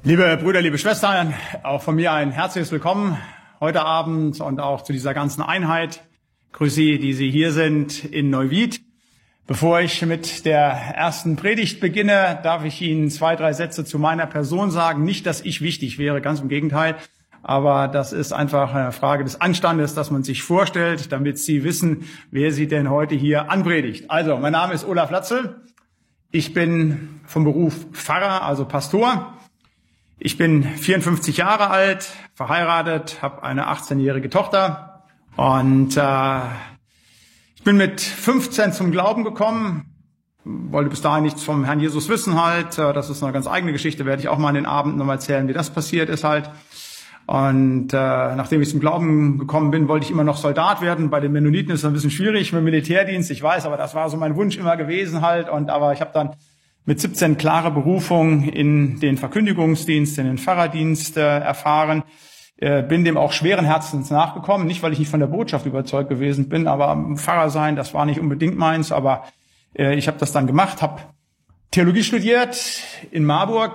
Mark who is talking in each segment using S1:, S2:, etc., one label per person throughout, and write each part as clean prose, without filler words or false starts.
S1: Liebe Brüder, liebe Schwestern, auch von mir ein herzliches Willkommen heute Abend und auch zu dieser ganzen Einheit. Grüße Sie, die Sie hier sind in Neuwied. Bevor ich mit der ersten Predigt beginne, darf ich Ihnen 2, 3 Sätze zu meiner Person sagen. Nicht, dass ich wichtig wäre, ganz im Gegenteil. Aber das ist einfach eine Frage des Anstandes, dass man sich vorstellt, damit Sie wissen, wer Sie denn heute hier anpredigt. Also, mein Name ist Olaf Latzel. Ich bin vom Beruf Pfarrer, also Pastor. Ich bin 54 Jahre alt, verheiratet, habe eine 18-jährige Tochter und ich bin mit 15 zum Glauben gekommen, wollte bis dahin nichts vom Herrn Jesus wissen halt. Das ist eine ganz eigene Geschichte, werde ich auch mal an den Abend noch mal erzählen, wie das passiert ist halt. Und nachdem ich zum Glauben gekommen bin, wollte ich immer noch Soldat werden. Bei den Mennoniten ist es ein bisschen schwierig mit Militärdienst, ich weiß, aber das war so mein Wunsch immer gewesen halt. Aber ich habe dann mit 17 klare Berufung in den Verkündigungsdienst, in den Pfarrerdienst erfahren. Bin dem auch schweren Herzens nachgekommen. Nicht, weil ich nicht von der Botschaft überzeugt gewesen bin, aber Pfarrer sein, das war nicht unbedingt meins. Aber ich habe das dann gemacht, habe Theologie studiert in Marburg,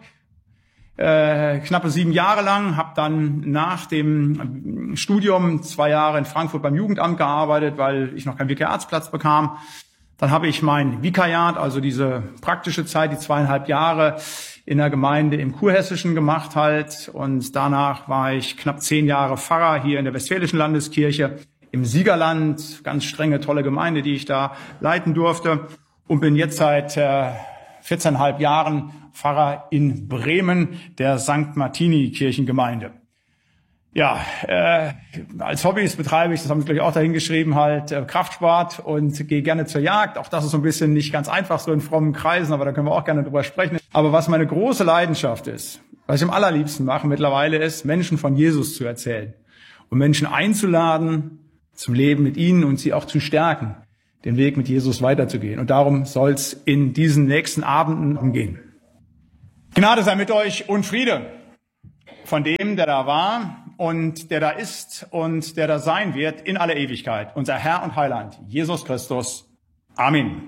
S1: knappe 7 Jahre lang, habe dann nach dem Studium 2 Jahre in Frankfurt beim Jugendamt gearbeitet, weil ich noch keinen Vikariatsplatz bekam. Dann habe ich mein Vikariat, also diese praktische Zeit, die 2,5 Jahre in der Gemeinde im Kurhessischen gemacht halt. Und danach war ich knapp 10 Jahre Pfarrer hier in der Westfälischen Landeskirche im Siegerland. Ganz strenge, tolle Gemeinde, die ich da leiten durfte. Und bin jetzt seit 14,5 Jahren Pfarrer in Bremen der St. Martini Kirchengemeinde. Ja, als Hobbys betreibe ich, das haben Sie gleich auch dahin geschrieben, halt Kraftsport und gehe gerne zur Jagd. Auch das ist so ein bisschen nicht ganz einfach so in frommen Kreisen, aber da können wir auch gerne drüber sprechen. Aber was meine große Leidenschaft ist, was ich am allerliebsten mache mittlerweile, ist, Menschen von Jesus zu erzählen und Menschen einzuladen zum Leben mit ihnen und sie auch zu stärken, den Weg mit Jesus weiterzugehen. Und darum soll es in diesen nächsten Abenden umgehen. Gnade sei mit euch und Friede von dem, der da war und der da ist und der da sein wird in aller Ewigkeit. Unser Herr und Heiland, Jesus Christus. Amen.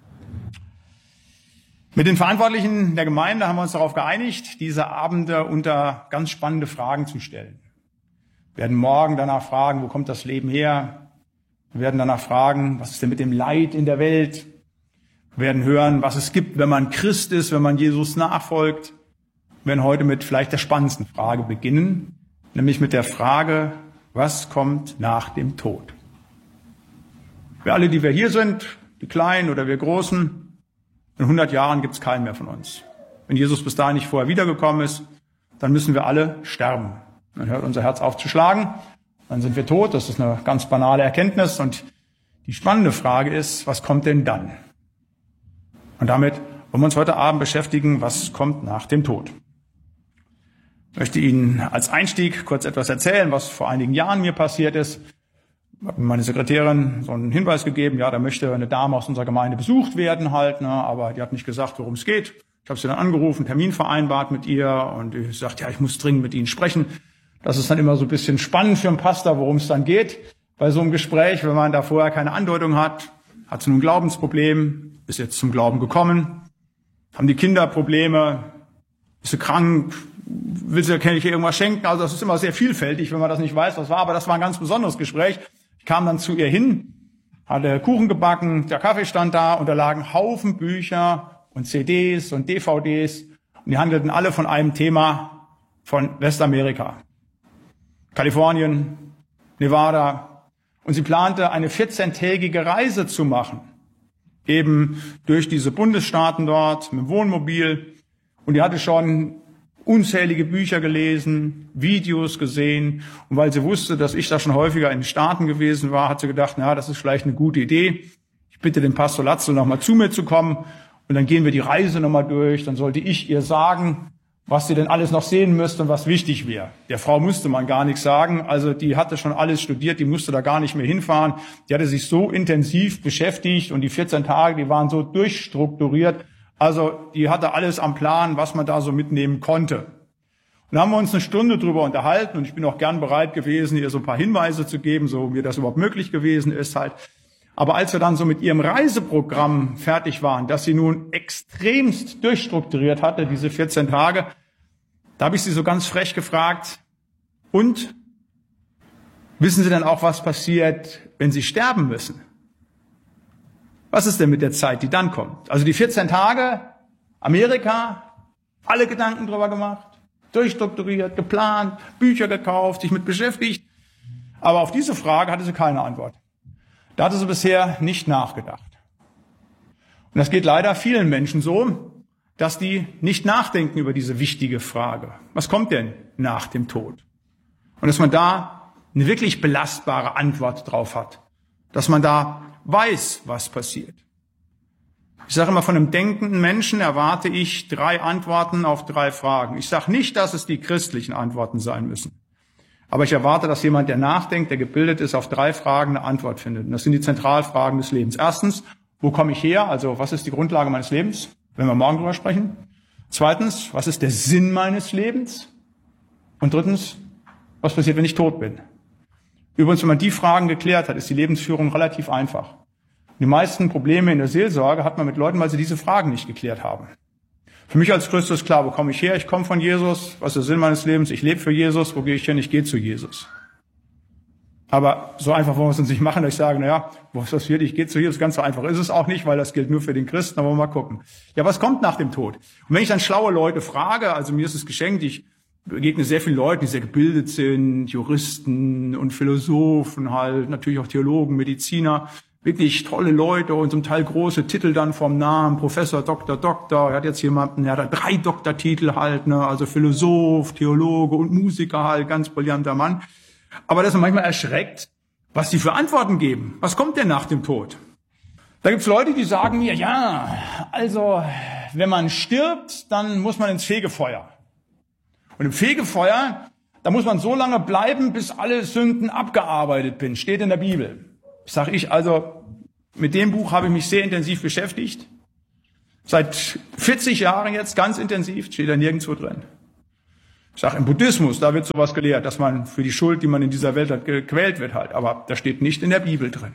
S1: Mit den Verantwortlichen der Gemeinde haben wir uns darauf geeinigt, diese Abende unter ganz spannende Fragen zu stellen. Wir werden morgen danach fragen, wo kommt das Leben her? Wir werden danach fragen, was ist denn mit dem Leid in der Welt? Wir werden hören, was es gibt, wenn man Christ ist, wenn man Jesus nachfolgt. Wir werden heute mit vielleicht der spannendsten Frage beginnen, nämlich mit der Frage, was kommt nach dem Tod? Wir alle, die wir hier sind, die Kleinen oder wir Großen, in 100 Jahren gibt es keinen mehr von uns. Wenn Jesus bis dahin nicht vorher wiedergekommen ist, dann müssen wir alle sterben. Dann hört unser Herz auf zu schlagen, dann sind wir tot. Das ist eine ganz banale Erkenntnis. Und die spannende Frage ist, was kommt denn dann? Und damit wollen wir uns heute Abend beschäftigen, was kommt nach dem Tod. Ich möchte Ihnen als Einstieg kurz etwas erzählen, was vor einigen Jahren mir passiert ist. Ich habe meine Sekretärin so einen Hinweis gegeben, ja, da möchte eine Dame aus unserer Gemeinde besucht werden halt, ne, aber die hat nicht gesagt, worum es geht. Ich habe sie dann angerufen, Termin vereinbart mit ihr und ich sagte, ja, ich muss dringend mit Ihnen sprechen. Das ist dann immer so ein bisschen spannend für einen Pastor, worum es dann geht. Bei so einem Gespräch, wenn man da vorher keine Andeutung hat sie nun ein Glaubensproblem, ist jetzt zum Glauben gekommen, haben die Kinder Probleme, ist sie krank, will sie irgendwas schenken. Also das ist immer sehr vielfältig, wenn man das nicht weiß, was war. Aber das war ein ganz besonderes Gespräch. Ich kam dann zu ihr hin, hatte Kuchen gebacken, der Kaffee stand da und da lagen Haufen Bücher und CDs und DVDs. Und die handelten alle von einem Thema von Westamerika. Kalifornien, Nevada. Und sie plante, eine 14-tägige Reise zu machen. Eben durch diese Bundesstaaten dort mit dem Wohnmobil. Und die hatte schon unzählige Bücher gelesen, Videos gesehen. Und weil sie wusste, dass ich da schon häufiger in den Staaten gewesen war, hat sie gedacht, na, das ist vielleicht eine gute Idee. Ich bitte den Pastor Latzel nochmal zu mir zu kommen. Und dann gehen wir die Reise nochmal durch. Dann sollte ich ihr sagen, was sie denn alles noch sehen müsste und was wichtig wäre. Der Frau musste man gar nichts sagen. Also die hatte schon alles studiert, die musste da gar nicht mehr hinfahren. Die hatte sich so intensiv beschäftigt und die 14 Tage, die waren so durchstrukturiert. Also die hatte alles am Plan, was man da so mitnehmen konnte. Und da haben wir uns eine Stunde drüber unterhalten und ich bin auch gern bereit gewesen, ihr so ein paar Hinweise zu geben, so mir das überhaupt möglich gewesen ist halt. Aber als wir dann so mit ihrem Reiseprogramm fertig waren, das sie nun extremst durchstrukturiert hatte, diese 14 Tage, Da habe ich sie so ganz frech gefragt, und wissen Sie denn auch, was passiert, wenn Sie sterben müssen? Was ist denn mit der Zeit, die dann kommt? Also die 14 Tage, Amerika, alle Gedanken drüber gemacht, durchstrukturiert, geplant, Bücher gekauft, sich mit beschäftigt. Aber auf diese Frage hatte sie keine Antwort. Da hatte sie bisher nicht nachgedacht. Und das geht leider vielen Menschen so, dass die nicht nachdenken über diese wichtige Frage. Was kommt denn nach dem Tod? Und dass man da eine wirklich belastbare Antwort drauf hat. Dass man da weiß, was passiert. Ich sage immer, von einem denkenden Menschen erwarte ich 3 Antworten auf 3 Fragen. Ich sage nicht, dass es die christlichen Antworten sein müssen. Aber ich erwarte, dass jemand, der nachdenkt, der gebildet ist, auf 3 Fragen eine Antwort findet. Und das sind die Zentralfragen des Lebens. Erstens, wo komme ich her? Also, was ist die Grundlage meines Lebens? Wenn wir morgen drüber sprechen. Zweitens, was ist der Sinn meines Lebens? Und drittens, was passiert, wenn ich tot bin? Übrigens, wenn man die Fragen geklärt hat, ist die Lebensführung relativ einfach. Die meisten Probleme in der Seelsorge hat man mit Leuten, weil sie diese Fragen nicht geklärt haben. Für mich als Christus ist klar, wo komme ich her? Ich komme von Jesus. Was ist der Sinn meines Lebens? Ich lebe für Jesus. Wo gehe ich hin? Ich gehe zu Jesus. Aber so einfach wollen wir es uns nicht machen, dass ich sage, naja, was passiert? Ich gehe zu Jesus. Ganz so einfach ist es auch nicht, weil das gilt nur für den Christen. Aber mal gucken. Ja, was kommt nach dem Tod? Und wenn ich dann schlaue Leute frage, also mir ist es geschenkt, ich begegne sehr vielen Leuten, die sehr gebildet sind, Juristen und Philosophen halt, natürlich auch Theologen, Mediziner, wirklich tolle Leute und zum Teil große Titel dann vom Namen, Professor, Doktor. Er hat jetzt jemanden, der hat 3 Doktortitel halt, ne, also Philosoph, Theologe und Musiker halt, ganz brillanter Mann. Aber das ist manchmal erschreckt, was die für Antworten geben. Was kommt denn nach dem Tod? Da gibt's Leute, die sagen mir, ja, also wenn man stirbt, dann muss man ins Fegefeuer. Und im Fegefeuer, da muss man so lange bleiben, bis alle Sünden abgearbeitet sind. Steht in der Bibel. Sag ich, also mit dem Buch habe ich mich sehr intensiv beschäftigt. Seit 40 Jahren jetzt ganz intensiv, steht da nirgendwo drin. Ich sage, im Buddhismus, da wird sowas gelehrt, dass man für die Schuld, die man in dieser Welt hat, gequält wird halt. Aber das steht nicht in der Bibel drin.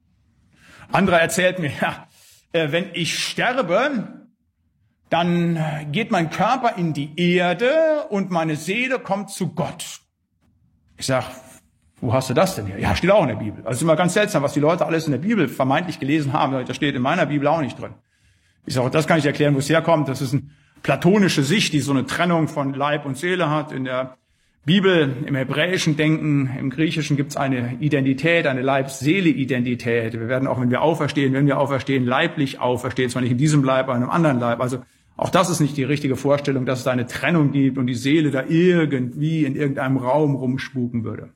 S1: Andere erzählt mir, ja, wenn ich sterbe, dann geht mein Körper in die Erde und meine Seele kommt zu Gott. Ich sage, wo hast du das denn hier? Ja, steht auch in der Bibel. Also es ist immer ganz seltsam, was die Leute alles in der Bibel vermeintlich gelesen haben. Das steht in meiner Bibel auch nicht drin. Ich sage, das kann ich erklären, wo es herkommt. Das ist eine platonische Sicht, die so eine Trennung von Leib und Seele hat. In der Bibel, im hebräischen Denken, im Griechischen gibt es eine Identität, eine Leib-Seele-Identität. Wir werden auch, wenn wir auferstehen, leiblich auferstehen. Zwar nicht in diesem Leib, aber in einem anderen Leib. Also auch das ist nicht die richtige Vorstellung, dass es da eine Trennung gibt und die Seele da irgendwie in irgendeinem Raum rumspuken würde.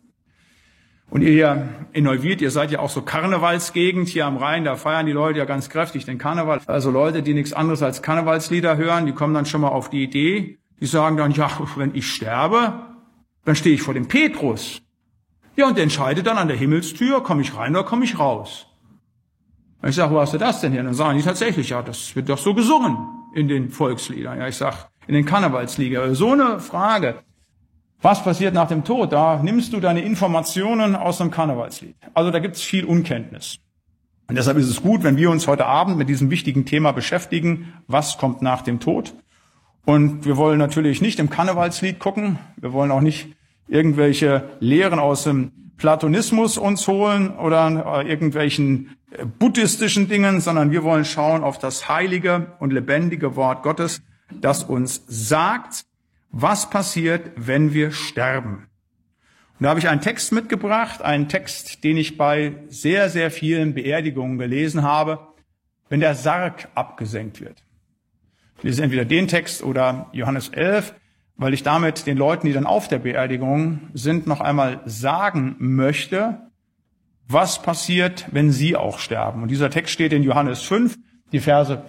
S1: Und ihr hier in Neuwied, ihr seid ja auch so Karnevalsgegend hier am Rhein, da feiern die Leute ja ganz kräftig den Karneval. Also Leute, die nichts anderes als Karnevalslieder hören, die kommen dann schon mal auf die Idee, die sagen dann, ja, wenn ich sterbe, dann stehe ich vor dem Petrus. Ja, und der entscheidet dann an der Himmelstür, komme ich rein oder komme ich raus. Und ich sage, wo hast du das denn hier? Dann sagen die tatsächlich, ja, das wird doch so gesungen in den Volksliedern. Ja, ich sag, in den Karnevalsliedern. So eine Frage. Was passiert nach dem Tod? Da nimmst du deine Informationen aus einem Karnevalslied. Also da gibt's viel Unkenntnis. Und deshalb ist es gut, wenn wir uns heute Abend mit diesem wichtigen Thema beschäftigen. Was kommt nach dem Tod? Und wir wollen natürlich nicht im Karnevalslied gucken. Wir wollen auch nicht irgendwelche Lehren aus dem Platonismus uns holen oder irgendwelchen buddhistischen Dingen, sondern wir wollen schauen auf das heilige und lebendige Wort Gottes, das uns sagt, was passiert, wenn wir sterben. Und da habe ich einen Text mitgebracht, einen Text, den ich bei sehr, sehr vielen Beerdigungen gelesen habe, wenn der Sarg abgesenkt wird. Ich lese entweder den Text oder Johannes 11, weil ich damit den Leuten, die dann auf der Beerdigung sind, noch einmal sagen möchte, was passiert, wenn sie auch sterben. Und dieser Text steht in Johannes 5, die Verse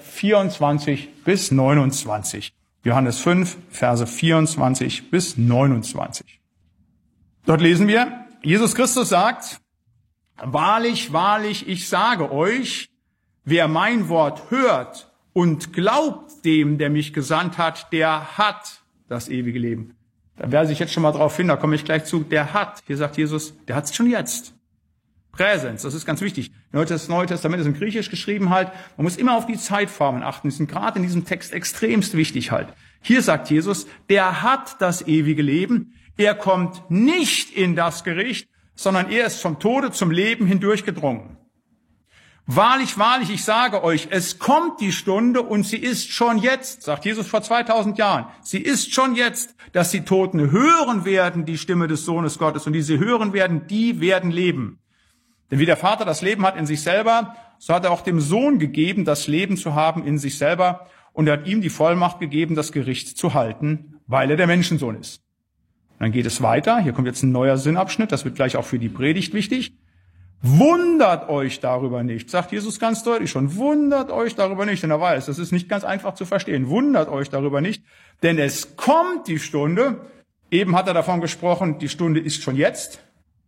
S1: 24 bis 29. Johannes 5, Verse 24 bis 29. Dort lesen wir, Jesus Christus sagt, wahrlich, wahrlich, ich sage euch, wer mein Wort hört und glaubt dem, der mich gesandt hat, der hat das ewige Leben. Da weise ich jetzt schon mal drauf hin, da komme ich gleich zu, der hat, hier sagt Jesus, der hat es schon jetzt. Präsens, das ist ganz wichtig. Das Neue Testament ist in Griechisch geschrieben halt. Man muss immer auf die Zeitformen achten. Die sind gerade in diesem Text extremst wichtig halt. Hier sagt Jesus, der hat das ewige Leben. Er kommt nicht in das Gericht, sondern er ist vom Tode zum Leben hindurchgedrungen. Wahrlich, wahrlich, ich sage euch, es kommt die Stunde und sie ist schon jetzt, sagt Jesus vor 2000 Jahren, sie ist schon jetzt, dass die Toten hören werden die Stimme des Sohnes Gottes und die sie hören werden, die werden leben. Denn wie der Vater das Leben hat in sich selber, so hat er auch dem Sohn gegeben, das Leben zu haben in sich selber und er hat ihm die Vollmacht gegeben, das Gericht zu halten, weil er der Menschensohn ist. Und dann geht es weiter, hier kommt jetzt ein neuer Sinnabschnitt, das wird gleich auch für die Predigt wichtig. Wundert euch darüber nicht, sagt Jesus ganz deutlich schon, wundert euch darüber nicht, denn er weiß, das ist nicht ganz einfach zu verstehen, wundert euch darüber nicht, denn es kommt die Stunde, eben hat er davon gesprochen, die Stunde ist schon jetzt,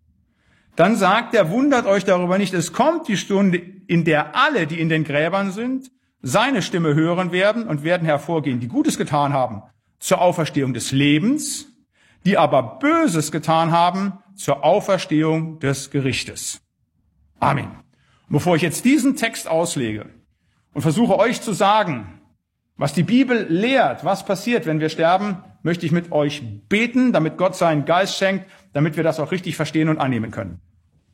S1: dann sagt er, wundert euch darüber nicht, es kommt die Stunde, in der alle, die in den Gräbern sind, seine Stimme hören werden und werden hervorgehen, die Gutes getan haben, zur Auferstehung des Lebens, die aber Böses getan haben, zur Auferstehung des Gerichtes. Amen. Und bevor ich jetzt diesen Text auslege und versuche euch zu sagen, was die Bibel lehrt, was passiert, wenn wir sterben, möchte ich mit euch beten, damit Gott seinen Geist schenkt, damit wir das auch richtig verstehen und annehmen können.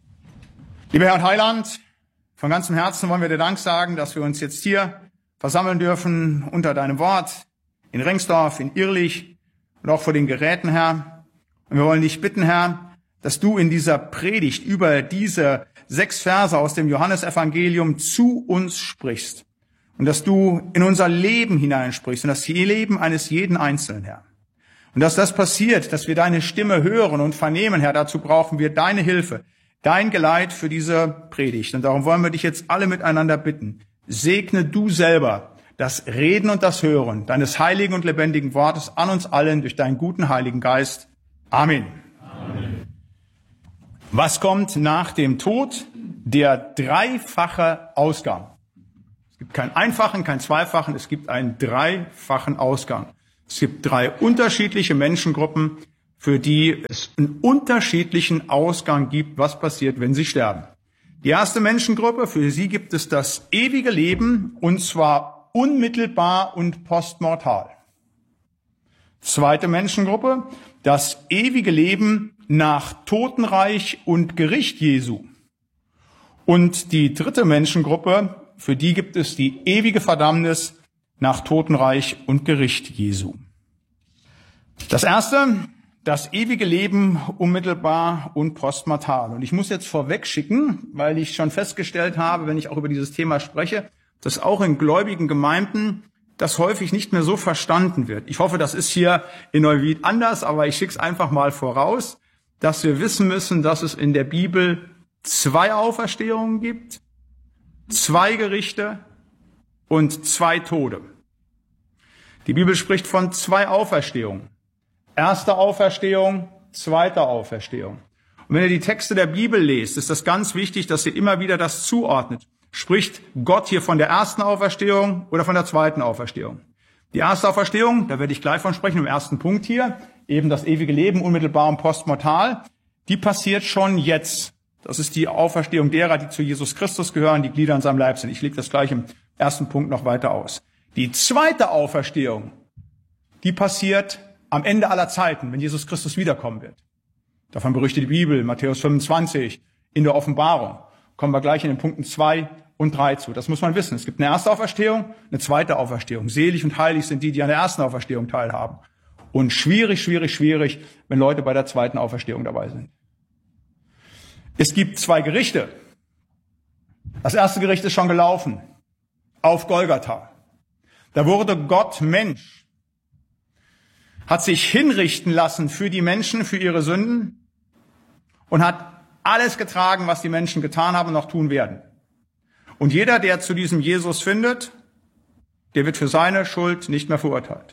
S1: Lieber Herr und Heiland, von ganzem Herzen wollen wir dir Dank sagen, dass wir uns jetzt hier versammeln dürfen unter deinem Wort, in Rengsdorf, in Irrlich und auch vor den Geräten, Herr. Und wir wollen dich bitten, Herr, dass du in dieser Predigt über diese 6 Verse aus dem Johannesevangelium zu uns sprichst und dass du in unser Leben hineinsprichst und das Leben eines jeden Einzelnen, Herr. Und dass das passiert, dass wir deine Stimme hören und vernehmen, Herr, dazu brauchen wir deine Hilfe, dein Geleit für diese Predigt. Und darum wollen wir dich jetzt alle miteinander bitten. Segne du selber das Reden und das Hören deines heiligen und lebendigen Wortes an uns allen durch deinen guten Heiligen Geist. Amen. Amen. Was kommt nach dem Tod? Der dreifache Ausgang. Es gibt keinen einfachen, keinen zweifachen, es gibt einen dreifachen Ausgang. Es gibt 3 unterschiedliche Menschengruppen, für die es einen unterschiedlichen Ausgang gibt, was passiert, wenn sie sterben. Die erste Menschengruppe, für sie gibt es das ewige Leben, und zwar unmittelbar und postmortal. Zweite Menschengruppe, das ewige Leben nach Totenreich und Gericht Jesu. Und die dritte Menschengruppe, für die gibt es die ewige Verdammnis nach Totenreich und Gericht Jesu. Das erste, das ewige Leben unmittelbar und postmortal. Und ich muss jetzt vorweg schicken, weil ich schon festgestellt habe, wenn ich auch über dieses Thema spreche, dass auch in gläubigen Gemeinden das häufig nicht mehr so verstanden wird. Ich hoffe, das ist hier in Neuwied anders, aber ich schicke es einfach mal voraus, dass wir wissen müssen, dass es in der Bibel 2 Auferstehungen gibt, 2 Gerichte und 2 Tode. Die Bibel spricht von 2 Auferstehungen. Erste Auferstehung, zweite Auferstehung. Und wenn ihr die Texte der Bibel lest, ist das ganz wichtig, dass ihr immer wieder das zuordnet. Spricht Gott hier von der ersten Auferstehung oder von der zweiten Auferstehung? Die erste Auferstehung, da werde ich gleich von sprechen, im ersten Punkt hier, eben das ewige Leben, unmittelbar und postmortal, die passiert schon jetzt. Das ist die Auferstehung derer, die zu Jesus Christus gehören, die Glieder in seinem Leib sind. Ich lege das gleich im ersten Punkt noch weiter aus. Die zweite Auferstehung, die passiert am Ende aller Zeiten, wenn Jesus Christus wiederkommen wird. Davon berichtet die Bibel, Matthäus 25, in der Offenbarung. Kommen wir gleich in den Punkten 2 und 3 zu. Das muss man wissen. Es gibt eine erste Auferstehung, eine zweite Auferstehung. Selig und heilig sind die, die an der ersten Auferstehung teilhaben. Und schwierig, wenn Leute bei der zweiten Auferstehung dabei sind. Es gibt 2 Gerichte. Das erste Gericht ist schon gelaufen. Auf Golgatha. Da wurde Gott Mensch. Hat sich hinrichten lassen für die Menschen, für ihre Sünden und hat alles getragen, was die Menschen getan haben und noch tun werden. Und jeder, der zu diesem Jesus findet, der wird für seine Schuld nicht mehr verurteilt.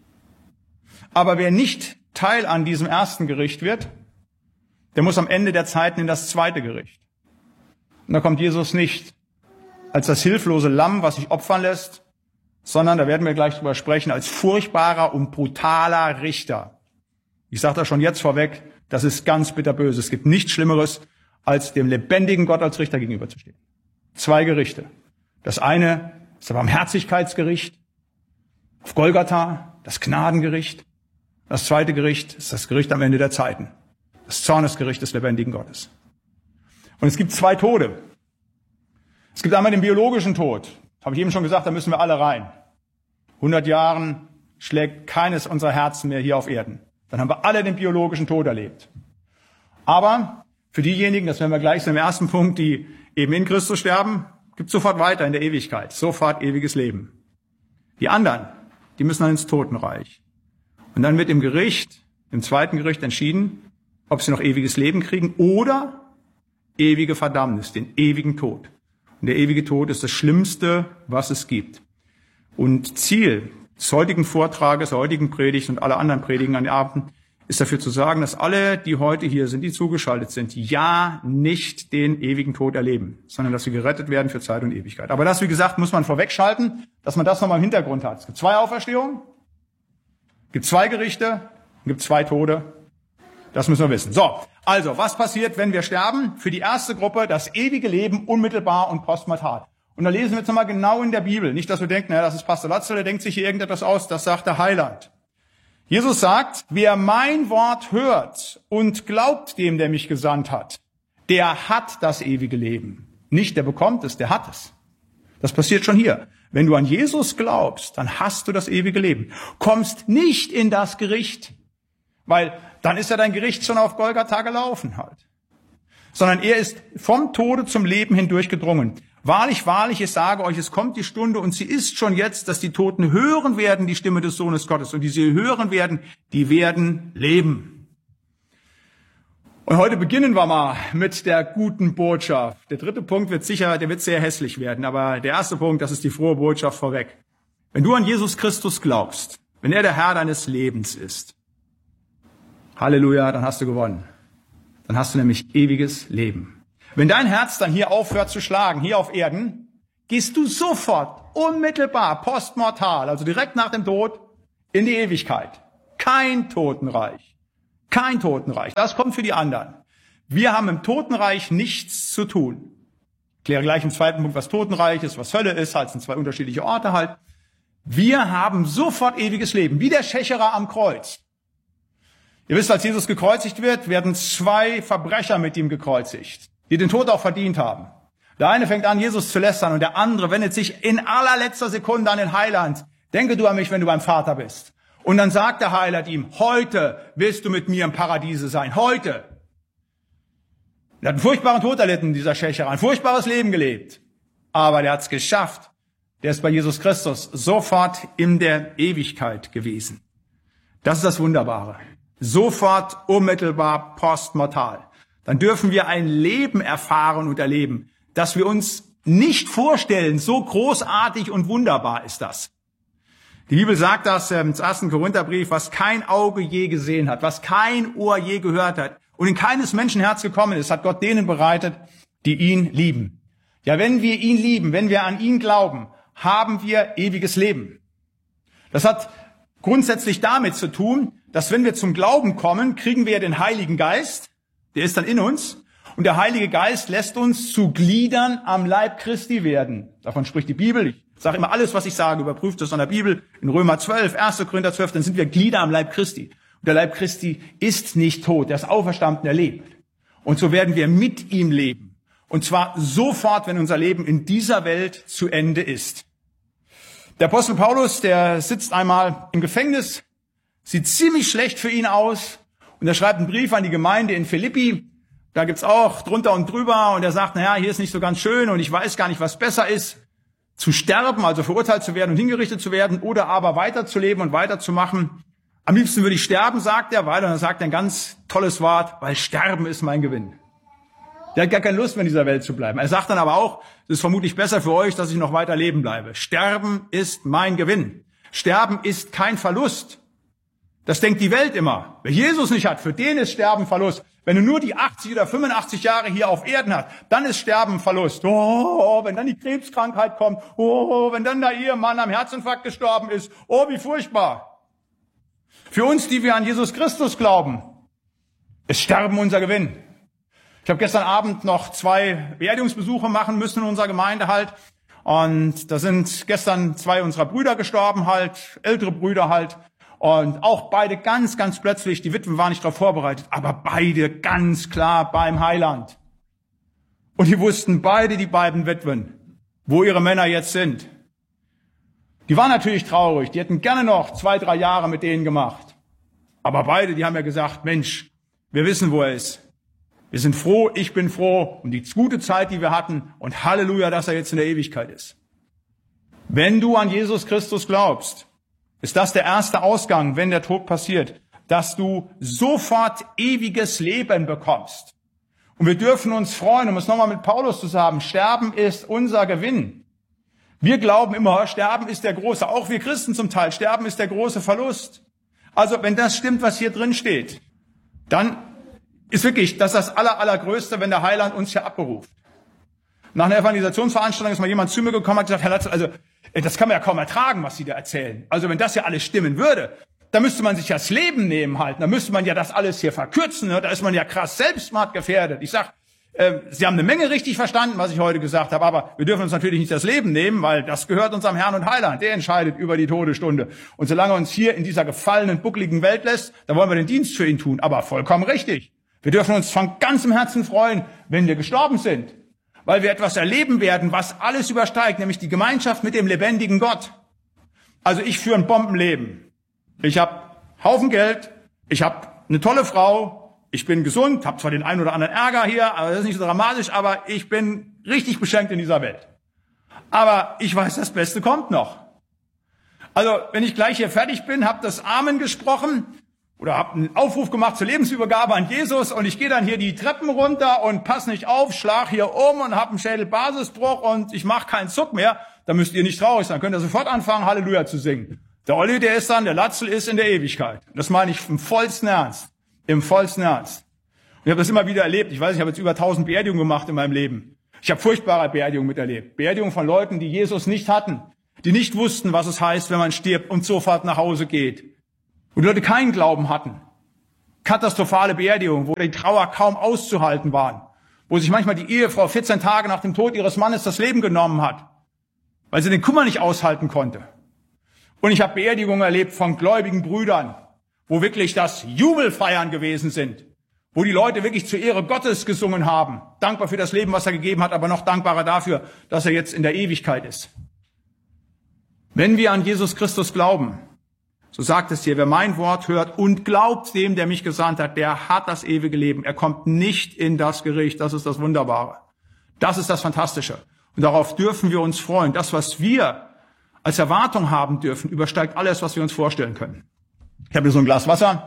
S1: Aber wer nicht Teil an diesem ersten Gericht wird, der muss am Ende der Zeiten in das zweite Gericht. Und da kommt Jesus nicht als das hilflose Lamm, was sich opfern lässt, sondern, da werden wir gleich drüber sprechen, als furchtbarer und brutaler Richter. Ich sage das schon jetzt vorweg, das ist ganz bitterböse. Es gibt nichts Schlimmeres, als dem lebendigen Gott als Richter gegenüberzustehen. 2 Gerichte. Das eine ist das Barmherzigkeitsgericht auf Golgatha. das Gnadengericht. Das zweite Gericht ist das Gericht am Ende der Zeiten. Das Zornesgericht des lebendigen Gottes. Und es gibt zwei Tode. Es gibt einmal den biologischen Tod. Das habe ich eben schon gesagt, da müssen wir alle rein. 100 Jahren schlägt keines unserer Herzen mehr hier auf Erden. Dann haben wir alle den biologischen Tod erlebt. Aber für diejenigen, das werden wir gleich so im ersten Punkt, die eben in Christus sterben, gibt es sofort weiter in der Ewigkeit. Sofort ewiges Leben. Die anderen, die müssen dann ins Totenreich. Und dann wird im Gericht, im zweiten Gericht entschieden, ob sie noch ewiges Leben kriegen oder ewige Verdammnis, den ewigen Tod. Und der ewige Tod ist das Schlimmste, was es gibt. Und Ziel des heutigen Vortrages, der heutigen Predigt und aller anderen Predigen an den Abend ist dafür zu sagen, dass alle, die heute hier sind, die zugeschaltet sind, ja nicht den ewigen Tod erleben, sondern dass sie gerettet werden für Zeit und Ewigkeit. Aber das, wie gesagt, muss man vorwegschalten, dass man das nochmal im Hintergrund hat. Es gibt zwei Auferstehungen, es gibt zwei Gerichte, es gibt zwei Tode. Das müssen wir wissen. So, also, was passiert, wenn wir sterben? Für die erste Gruppe das ewige Leben unmittelbar und postmortal. Und da lesen wir jetzt nochmal genau in der Bibel. Nicht, dass wir denken, naja, das ist Pastor Latzel, der denkt sich hier irgendetwas aus. Das sagt der Heiland. Jesus sagt, wer mein Wort hört und glaubt dem, der mich gesandt hat, der hat das ewige Leben. Nicht der bekommt es, der hat es. Das passiert schon hier. Wenn du an Jesus glaubst, dann hast du das ewige Leben. Kommst nicht in das Gericht, weil dann ist ja dein Gericht schon auf Golgatha gelaufen halt. Sondern er ist vom Tode zum Leben hindurch gedrungen. Wahrlich, wahrlich, ich sage euch, es kommt die Stunde und sie ist schon jetzt, dass die Toten hören werden die Stimme des Sohnes Gottes. Und die sie hören werden, die werden leben. Und heute beginnen wir mal mit der guten Botschaft. Der dritte Punkt wird sicher, der wird sehr hässlich werden. Aber der erste Punkt, das ist die frohe Botschaft vorweg. Wenn du an Jesus Christus glaubst, wenn er der Herr deines Lebens ist, Halleluja, dann hast du gewonnen. Dann hast du nämlich ewiges Leben. Wenn dein Herz dann hier aufhört zu schlagen, hier auf Erden, gehst du sofort, unmittelbar, postmortal, also direkt nach dem Tod, in die Ewigkeit. Kein Totenreich. Kein Totenreich. Das kommt für die anderen. Wir haben im Totenreich nichts zu tun. Ich kläre gleich im zweiten Punkt, was Totenreich ist, was Hölle ist, halt sind zwei unterschiedliche Orte halt. Wir haben sofort ewiges Leben, wie der Schächerer am Kreuz. Ihr wisst, als Jesus gekreuzigt wird, werden zwei Verbrecher mit ihm gekreuzigt, die den Tod auch verdient haben. Der eine fängt an, Jesus zu lästern, und der andere wendet sich in allerletzter Sekunde an den Heiland. Denke du an mich, wenn du beim Vater bist. Und dann sagt der Heiland ihm, heute wirst du mit mir im Paradiese sein. Heute. Er hat einen furchtbaren Tod erlitten, dieser Schächerer, ein furchtbares Leben gelebt. Aber der hat es geschafft. Der ist bei Jesus Christus sofort in der Ewigkeit gewesen. Das ist das Wunderbare. Sofort, unmittelbar, postmortal. Dann dürfen wir ein Leben erfahren und erleben, das wir uns nicht vorstellen. So großartig und wunderbar ist das. Die Bibel sagt das im 1. Korintherbrief, was kein Auge je gesehen hat, was kein Ohr je gehört hat und in keines Menschenherz gekommen ist, hat Gott denen bereitet, die ihn lieben. Ja, wenn wir ihn lieben, wenn wir an ihn glauben, haben wir ewiges Leben. Das hat grundsätzlich damit zu tun, dass wenn wir zum Glauben kommen, kriegen wir den Heiligen Geist, der ist dann in uns, und der Heilige Geist lässt uns zu Gliedern am Leib Christi werden. Davon spricht die Bibel. Ich sage immer alles, was ich sage, überprüft das an der Bibel. In Römer 12, 1. Korinther 12, dann sind wir Glieder am Leib Christi. Und der Leib Christi ist nicht tot, der ist auferstanden, er lebt. Und so werden wir mit ihm leben. Und zwar sofort, wenn unser Leben in dieser Welt zu Ende ist. Der Apostel Paulus, der sitzt einmal im Gefängnis, sieht ziemlich schlecht für ihn aus. Und er schreibt einen Brief an die Gemeinde in Philippi. Da gibt's auch drunter und drüber. Und er sagt, naja, hier ist nicht so ganz schön und ich weiß gar nicht, was besser ist. Zu sterben, also verurteilt zu werden und hingerichtet zu werden, oder aber weiterzuleben und weiterzumachen. Am liebsten würde ich sterben, sagt er, weil, und er sagt ein ganz tolles Wort, weil Sterben ist mein Gewinn. Der hat gar keine Lust mehr in dieser Welt zu bleiben. Er sagt dann aber auch, es ist vermutlich besser für euch, dass ich noch weiter leben bleibe. Sterben ist mein Gewinn. Sterben ist kein Verlust. Das denkt die Welt immer. Wer Jesus nicht hat, für den ist Sterben Verlust. Wenn du nur die 80 oder 85 Jahre hier auf Erden hast, dann ist Sterben Verlust. Oh, wenn dann die Krebskrankheit kommt. Oh, wenn dann der Ehemann am Herzinfarkt gestorben ist. Oh, wie furchtbar. Für uns, die wir an Jesus Christus glauben, ist Sterben unser Gewinn. Ich habe gestern Abend noch 2 Beerdigungsbesuche machen müssen in unserer Gemeinde halt. Und da sind gestern 2 unserer Brüder gestorben halt, ältere Brüder halt. Und auch beide ganz, ganz plötzlich, die Witwen waren nicht darauf vorbereitet, aber beide ganz klar beim Heiland. Und die wussten beide, die beiden Witwen, wo ihre Männer jetzt sind. Die waren natürlich traurig, die hätten gerne noch 2, 3 Jahre mit denen gemacht. Aber beide, die haben ja gesagt, Mensch, wir wissen, wo er ist. Wir sind froh, ich bin froh um die gute Zeit, die wir hatten und Halleluja, dass er jetzt in der Ewigkeit ist. Wenn du an Jesus Christus glaubst, ist das der erste Ausgang, wenn der Tod passiert, dass du sofort ewiges Leben bekommst. Und wir dürfen uns freuen, um es nochmal mit Paulus zu sagen, Sterben ist unser Gewinn. Wir glauben immer, Sterben ist der große, auch wir Christen zum Teil, Sterben ist der große Verlust. Also wenn das stimmt, was hier drin steht, dann ist wirklich das Allergrößte, wenn der Heiland uns hier abberuft. Nach einer Evangelisationsveranstaltung ist mal jemand zu mir gekommen und hat gesagt, Herr Latzel, also das kann man ja kaum ertragen, was Sie da erzählen. Also wenn das ja alles stimmen würde, da müsste man sich ja das Leben nehmen halten, da müsste man ja das alles hier verkürzen, ne? Da ist man ja krass selbstmordgefährdet. Ich sag, Sie haben eine Menge richtig verstanden, was ich heute gesagt habe, aber wir dürfen uns natürlich nicht das Leben nehmen, weil das gehört unserem Herrn und Heiland. Der entscheidet über die Todesstunde. Und solange er uns hier in dieser gefallenen, buckligen Welt lässt, da wollen wir den Dienst für ihn tun. Aber vollkommen richtig. Wir dürfen uns von ganzem Herzen freuen, wenn wir gestorben sind, weil wir etwas erleben werden, was alles übersteigt, nämlich die Gemeinschaft mit dem lebendigen Gott. Also ich führe ein Bombenleben. Ich habe Haufen Geld, ich habe eine tolle Frau, ich bin gesund, habe zwar den einen oder anderen Ärger hier, aber das ist nicht so dramatisch, aber ich bin richtig beschenkt in dieser Welt. Aber ich weiß, das Beste kommt noch. Also wenn ich gleich hier fertig bin, habe das Amen gesprochen oder habe einen Aufruf gemacht zur Lebensübergabe an Jesus und ich gehe dann hier die Treppen runter und passe nicht auf, schlag hier um und habe einen Schädelbasisbruch und ich mache keinen Zuck mehr, dann müsst ihr nicht traurig sein, könnt ihr sofort anfangen, Halleluja zu singen. Der Olli, der ist dann, der Latzel ist in der Ewigkeit. Das meine ich im vollsten Ernst. Im vollsten Ernst. Und ich habe das immer wieder erlebt. Ich weiß, ich habe jetzt über 1000 Beerdigungen gemacht in meinem Leben. Ich habe furchtbare Beerdigungen miterlebt. Beerdigungen von Leuten, die Jesus nicht hatten, die nicht wussten, was es heißt, wenn man stirbt und sofort nach Hause geht. Und die Leute keinen Glauben hatten. Katastrophale Beerdigungen, wo die Trauer kaum auszuhalten waren. Wo sich manchmal die Ehefrau 14 Tage nach dem Tod ihres Mannes das Leben genommen hat, weil sie den Kummer nicht aushalten konnte. Und ich habe Beerdigungen erlebt von gläubigen Brüdern, wo wirklich das Jubelfeiern gewesen sind, wo die Leute wirklich zur Ehre Gottes gesungen haben, dankbar für das Leben, was er gegeben hat, aber noch dankbarer dafür, dass er jetzt in der Ewigkeit ist. Wenn wir an Jesus Christus glauben, so sagt es hier, wer mein Wort hört und glaubt dem, der mich gesandt hat, der hat das ewige Leben. Er kommt nicht in das Gericht. Das ist das Wunderbare. Das ist das Fantastische. Und darauf dürfen wir uns freuen. Das, was wir als Erwartung haben dürfen, übersteigt alles, was wir uns vorstellen können. Ich habe hier so ein Glas Wasser.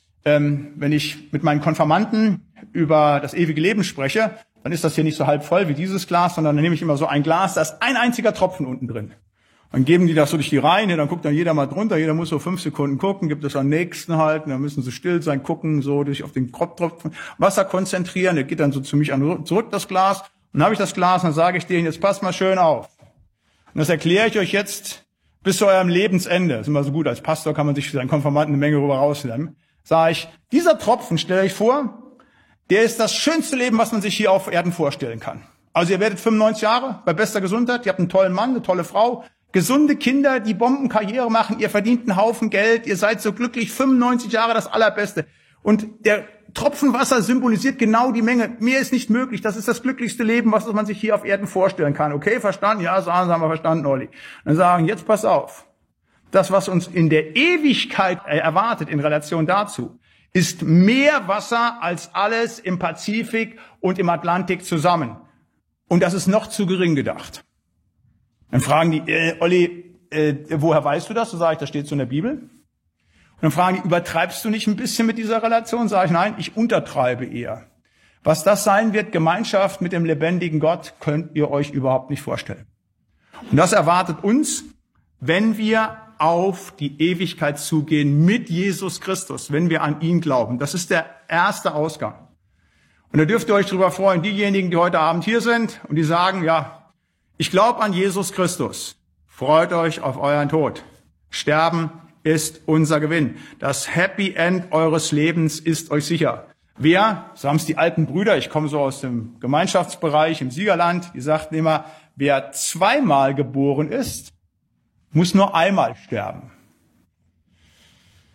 S1: Wenn ich mit meinen Konfirmanden über das ewige Leben spreche, dann ist das hier nicht so halb voll wie dieses Glas, sondern dann nehme ich immer so ein Glas, da ist ein einziger Tropfen unten drin. Dann geben die das so durch die Reihen, dann guckt dann jeder mal drunter, jeder muss so 5 Sekunden gucken, gibt es am nächsten halten, dann müssen sie still sein, gucken, so durch auf den Tropfen Wasser konzentrieren, der geht dann so zu mich zurück, das Glas, und dann habe ich das Glas, und dann sage ich denen, jetzt passt mal schön auf. Und das erkläre ich euch jetzt bis zu eurem Lebensende. Das ist immer so gut, als Pastor kann man sich für seinen Konfirmanden eine Menge rüber rausnehmen. Sage ich, dieser Tropfen, stellt euch vor, der ist das schönste Leben, was man sich hier auf Erden vorstellen kann. Also ihr werdet 95 Jahre bei bester Gesundheit, ihr habt einen tollen Mann, eine tolle Frau, gesunde Kinder, die Bombenkarriere machen, ihr verdient einen Haufen Geld, ihr seid so glücklich, 95 Jahre das Allerbeste. Und der Tropfen Wasser symbolisiert genau die Menge. Mehr ist nicht möglich. Das ist das glücklichste Leben, was man sich hier auf Erden vorstellen kann. Okay, verstanden? Ja, sagen Sie, haben wir verstanden, Olli. Dann sagen, jetzt pass auf. Das, was uns in der Ewigkeit erwartet in Relation dazu, ist mehr Wasser als alles im Pazifik und im Atlantik zusammen. Und das ist noch zu gering gedacht. Dann fragen die, Olli, woher weißt du das? So sage ich, das steht so in der Bibel. Und dann fragen die, übertreibst du nicht ein bisschen mit dieser Relation? Sage ich, nein, ich untertreibe eher. Was das sein wird, Gemeinschaft mit dem lebendigen Gott, könnt ihr euch überhaupt nicht vorstellen. Und das erwartet uns, wenn wir auf die Ewigkeit zugehen mit Jesus Christus, wenn wir an ihn glauben. Das ist der erste Ausgang. Und da dürft ihr euch darüber freuen, diejenigen, die heute Abend hier sind und die sagen, ja, ich glaube an Jesus Christus. Freut euch auf euren Tod. Sterben ist unser Gewinn. Das Happy End eures Lebens ist euch sicher. Wer, so haben es die alten Brüder, ich komme so aus dem Gemeinschaftsbereich im Siegerland, die sagten immer, wer zweimal geboren ist, muss nur einmal sterben.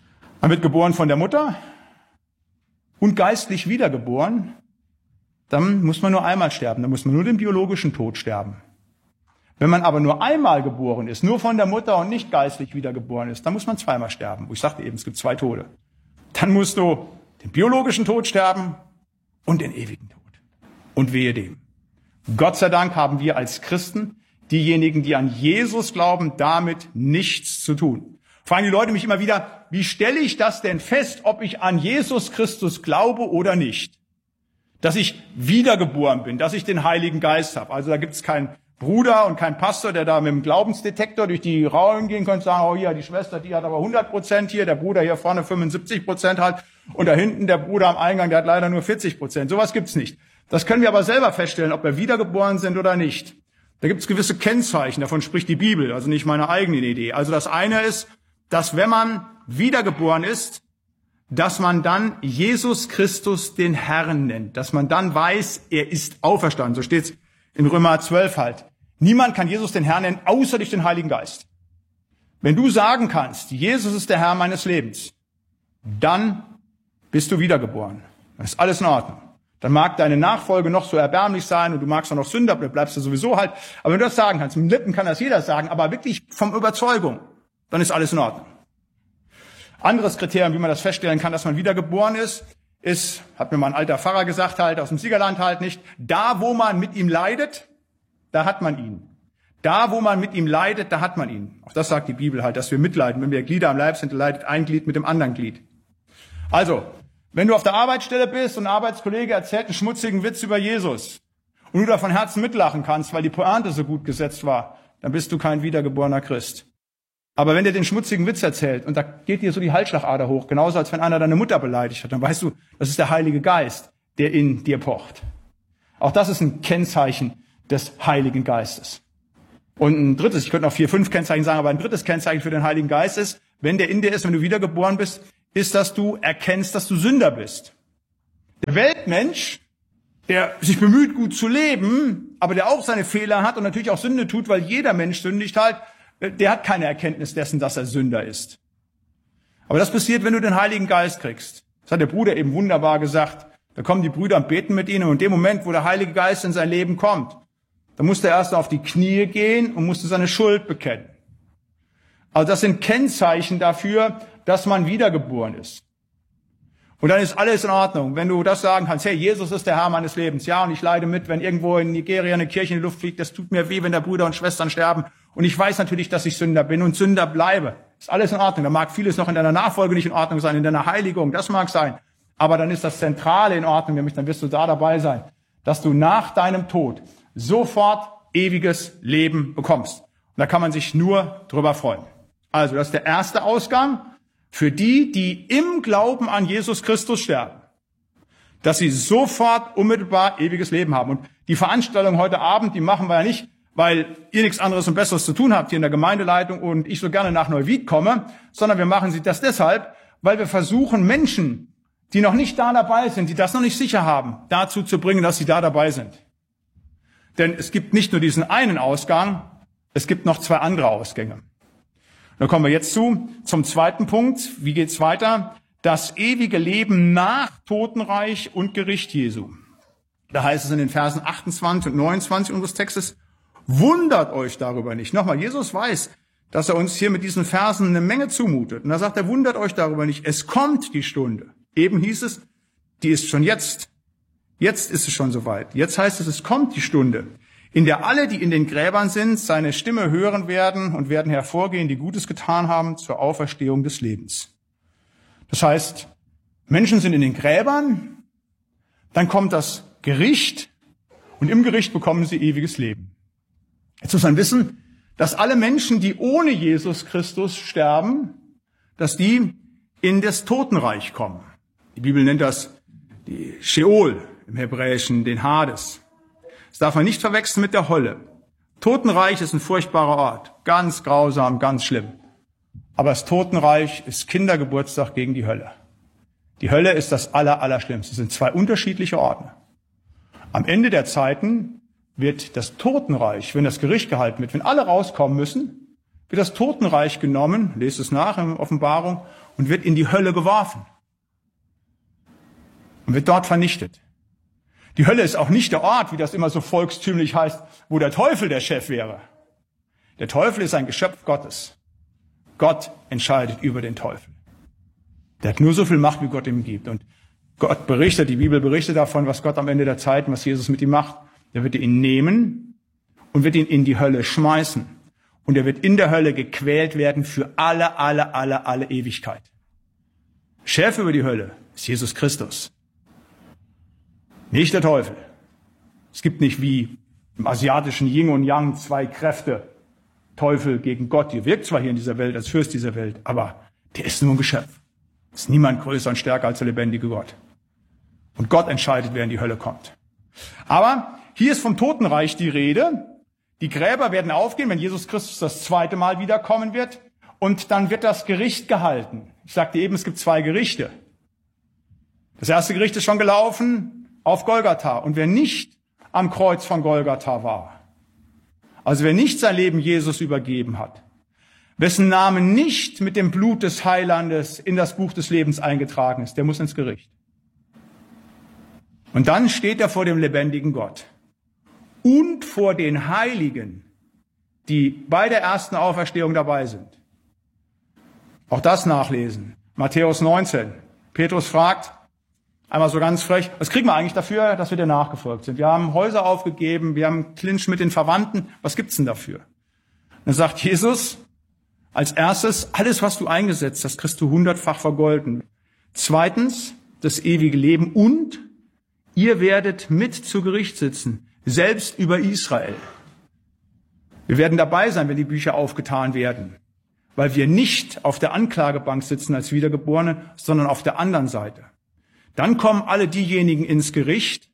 S1: Man wird geboren von der Mutter und geistlich wiedergeboren. Dann muss man nur einmal sterben, dann muss man nur den biologischen Tod sterben. Wenn man aber nur einmal geboren ist, nur von der Mutter und nicht geistlich wiedergeboren ist, dann muss man zweimal sterben. Ich sagte eben, es gibt 2 Tode. Dann musst du den biologischen Tod sterben und den ewigen Tod. Und wehe dem. Gott sei Dank haben wir als Christen, diejenigen, die an Jesus glauben, damit nichts zu tun. Fragen die Leute mich immer wieder, wie stelle ich das denn fest, ob ich an Jesus Christus glaube oder nicht? Dass ich wiedergeboren bin, dass ich den Heiligen Geist habe. Also da gibt es keinen Bruder und keinen Pastor, der da mit dem Glaubensdetektor durch die Raum gehen kann und sagen, oh hier, die Schwester, die hat aber 100% hier, der Bruder hier vorne 75% halt und da hinten der Bruder am Eingang, der hat leider nur 40%. Sowas gibt's nicht. Das können wir aber selber feststellen, ob wir wiedergeboren sind oder nicht. Da gibt's gewisse Kennzeichen, davon spricht die Bibel, also nicht meine eigene Idee. Also das eine ist, dass wenn man wiedergeboren ist, dass man dann Jesus Christus den Herrn nennt, dass man dann weiß, er ist auferstanden. So steht's in Römer 12 halt. Niemand kann Jesus den Herrn nennen, außer durch den Heiligen Geist. Wenn du sagen kannst, Jesus ist der Herr meines Lebens, dann bist du wiedergeboren. Dann ist alles in Ordnung. Dann mag deine Nachfolge noch so erbärmlich sein und du magst auch noch Sünder, bleibst du sowieso halt. Aber wenn du das sagen kannst, mit den Lippen kann das jeder sagen, aber wirklich von Überzeugung, dann ist alles in Ordnung. Anderes Kriterium, wie man das feststellen kann, dass man wiedergeboren ist, hat mir mal ein alter Pfarrer gesagt, halt aus dem Siegerland halt nicht, da wo man mit ihm leidet, da hat man ihn. Da wo man mit ihm leidet, da hat man ihn. Auch das sagt die Bibel halt, dass wir mitleiden. Wenn wir Glieder am Leib sind, leidet ein Glied mit dem anderen Glied. Also, wenn du auf der Arbeitsstelle bist und ein Arbeitskollege erzählt einen schmutzigen Witz über Jesus und du da von Herzen mitlachen kannst, weil die Pointe so gut gesetzt war, dann bist du kein wiedergeborener Christ. Aber wenn der den schmutzigen Witz erzählt und da geht dir so die Halsschlagader hoch, genauso als wenn einer deine Mutter beleidigt hat, dann weißt du, das ist der Heilige Geist, der in dir pocht. Auch das ist ein Kennzeichen des Heiligen Geistes. Und ein drittes, ich könnte noch 4, 5 Kennzeichen sagen, aber ein drittes Kennzeichen für den Heiligen Geist ist, wenn der in dir ist, wenn du wiedergeboren bist, ist, dass du erkennst, dass du Sünder bist. Der Weltmensch, der sich bemüht, gut zu leben, aber der auch seine Fehler hat und natürlich auch Sünde tut, weil jeder Mensch sündigt halt, der hat keine Erkenntnis dessen, dass er Sünder ist. Aber das passiert, wenn du den Heiligen Geist kriegst. Das hat der Bruder eben wunderbar gesagt. Da kommen die Brüder und beten mit ihnen und in dem Moment, wo der Heilige Geist in sein Leben kommt, da musste er erst auf die Knie gehen und musste seine Schuld bekennen. Also das sind Kennzeichen dafür, dass man wiedergeboren ist. Und dann ist alles in Ordnung, wenn du das sagen kannst, hey, Jesus ist der Herr meines Lebens. Ja, und ich leide mit, wenn irgendwo in Nigeria eine Kirche in die Luft fliegt. Das tut mir weh, wenn da Brüder und Schwestern sterben. Und ich weiß natürlich, dass ich Sünder bin und Sünder bleibe. Ist alles in Ordnung. Da mag vieles noch in deiner Nachfolge nicht in Ordnung sein, in deiner Heiligung. Das mag sein. Aber dann ist das Zentrale in Ordnung, nämlich dann wirst du da dabei sein, dass du nach deinem Tod sofort ewiges Leben bekommst. Und da kann man sich nur drüber freuen. Also, das ist der erste Ausgang für die, die im Glauben an Jesus Christus sterben, dass sie sofort unmittelbar ewiges Leben haben. Und die Veranstaltung heute Abend, die machen wir ja nicht, weil ihr nichts anderes und Besseres zu tun habt hier in der Gemeindeleitung und ich so gerne nach Neuwied komme, sondern wir machen sie das deshalb, weil wir versuchen, Menschen, die noch nicht da dabei sind, die das noch nicht sicher haben, dazu zu bringen, dass sie da dabei sind. Denn es gibt nicht nur diesen einen Ausgang, es gibt noch 2 andere Ausgänge. Dann kommen wir jetzt zum zweiten Punkt. Wie geht's weiter? Das ewige Leben nach Totenreich und Gericht Jesu. Da heißt es in den Versen 28 und 29 unseres Textes, wundert euch darüber nicht. Nochmal, Jesus weiß, dass er uns hier mit diesen Versen eine Menge zumutet. Und da sagt er, wundert euch darüber nicht. Es kommt die Stunde. Eben hieß es, die ist schon jetzt. Jetzt ist es schon soweit. Jetzt heißt es, es kommt die Stunde, in der alle, die in den Gräbern sind, seine Stimme hören werden und werden hervorgehen, die Gutes getan haben, zur Auferstehung des Lebens. Das heißt, Menschen sind in den Gräbern, dann kommt das Gericht und im Gericht bekommen sie ewiges Leben. Jetzt muss man wissen, dass alle Menschen, die ohne Jesus Christus sterben, dass die in das Totenreich kommen. Die Bibel nennt das die Sheol, im Hebräischen den Hades. Das darf man nicht verwechseln mit der Hölle. Totenreich ist ein furchtbarer Ort. Ganz grausam, ganz schlimm. Aber das Totenreich ist Kindergeburtstag gegen die Hölle. Die Hölle ist das Allerschlimmste. Es sind 2 unterschiedliche Orte. Am Ende der Zeiten wird das Totenreich, wenn das Gericht gehalten wird, wenn alle rauskommen müssen, wird das Totenreich genommen, lest es nach in Offenbarung, und wird in die Hölle geworfen. Und wird dort vernichtet. Die Hölle ist auch nicht der Ort, wie das immer so volkstümlich heißt, wo der Teufel der Chef wäre. Der Teufel ist ein Geschöpf Gottes. Gott entscheidet über den Teufel. Der hat nur so viel Macht, wie Gott ihm gibt. Und Gott berichtet, die Bibel berichtet davon, was Gott am Ende der Zeit, was Jesus mit ihm macht. Er wird ihn nehmen und wird ihn in die Hölle schmeißen. Und er wird in der Hölle gequält werden für alle Ewigkeit. Chef über die Hölle ist Jesus Christus. Nicht der Teufel. Es gibt nicht wie im asiatischen Yin und Yang zwei Kräfte. Teufel gegen Gott. Die wirkt zwar hier in dieser Welt als Fürst dieser Welt, aber der ist nur ein Geschöpf. Ist niemand größer und stärker als der lebendige Gott. Und Gott entscheidet, wer in die Hölle kommt. Aber hier ist vom Totenreich die Rede. Die Gräber werden aufgehen, wenn Jesus Christus das zweite Mal wiederkommen wird. Und dann wird das Gericht gehalten. Ich sagte eben, es gibt zwei Gerichte. Das erste Gericht ist schon gelaufen auf Golgatha. Und wer nicht am Kreuz von Golgatha war, also wer nicht sein Leben Jesus übergeben hat, wessen Name nicht mit dem Blut des Heilandes in das Buch des Lebens eingetragen ist, der muss ins Gericht. Und dann steht er vor dem lebendigen Gott und vor den Heiligen, die bei der ersten Auferstehung dabei sind. Auch das nachlesen. Matthäus 19. Petrus fragt, einmal so ganz frech, was kriegen wir eigentlich dafür, dass wir dir nachgefolgt sind? Wir haben Häuser aufgegeben, wir haben Clinch mit den Verwandten. Was gibt's denn dafür? Dann sagt Jesus, als erstes, alles, was du eingesetzt hast, kriegst du 100-fach vergolden. Zweitens, das ewige Leben und ihr werdet mit zu Gericht sitzen, selbst über Israel. Wir werden dabei sein, wenn die Bücher aufgetan werden, weil wir nicht auf der Anklagebank sitzen als Wiedergeborene, sondern auf der anderen Seite. Dann kommen alle diejenigen ins Gericht,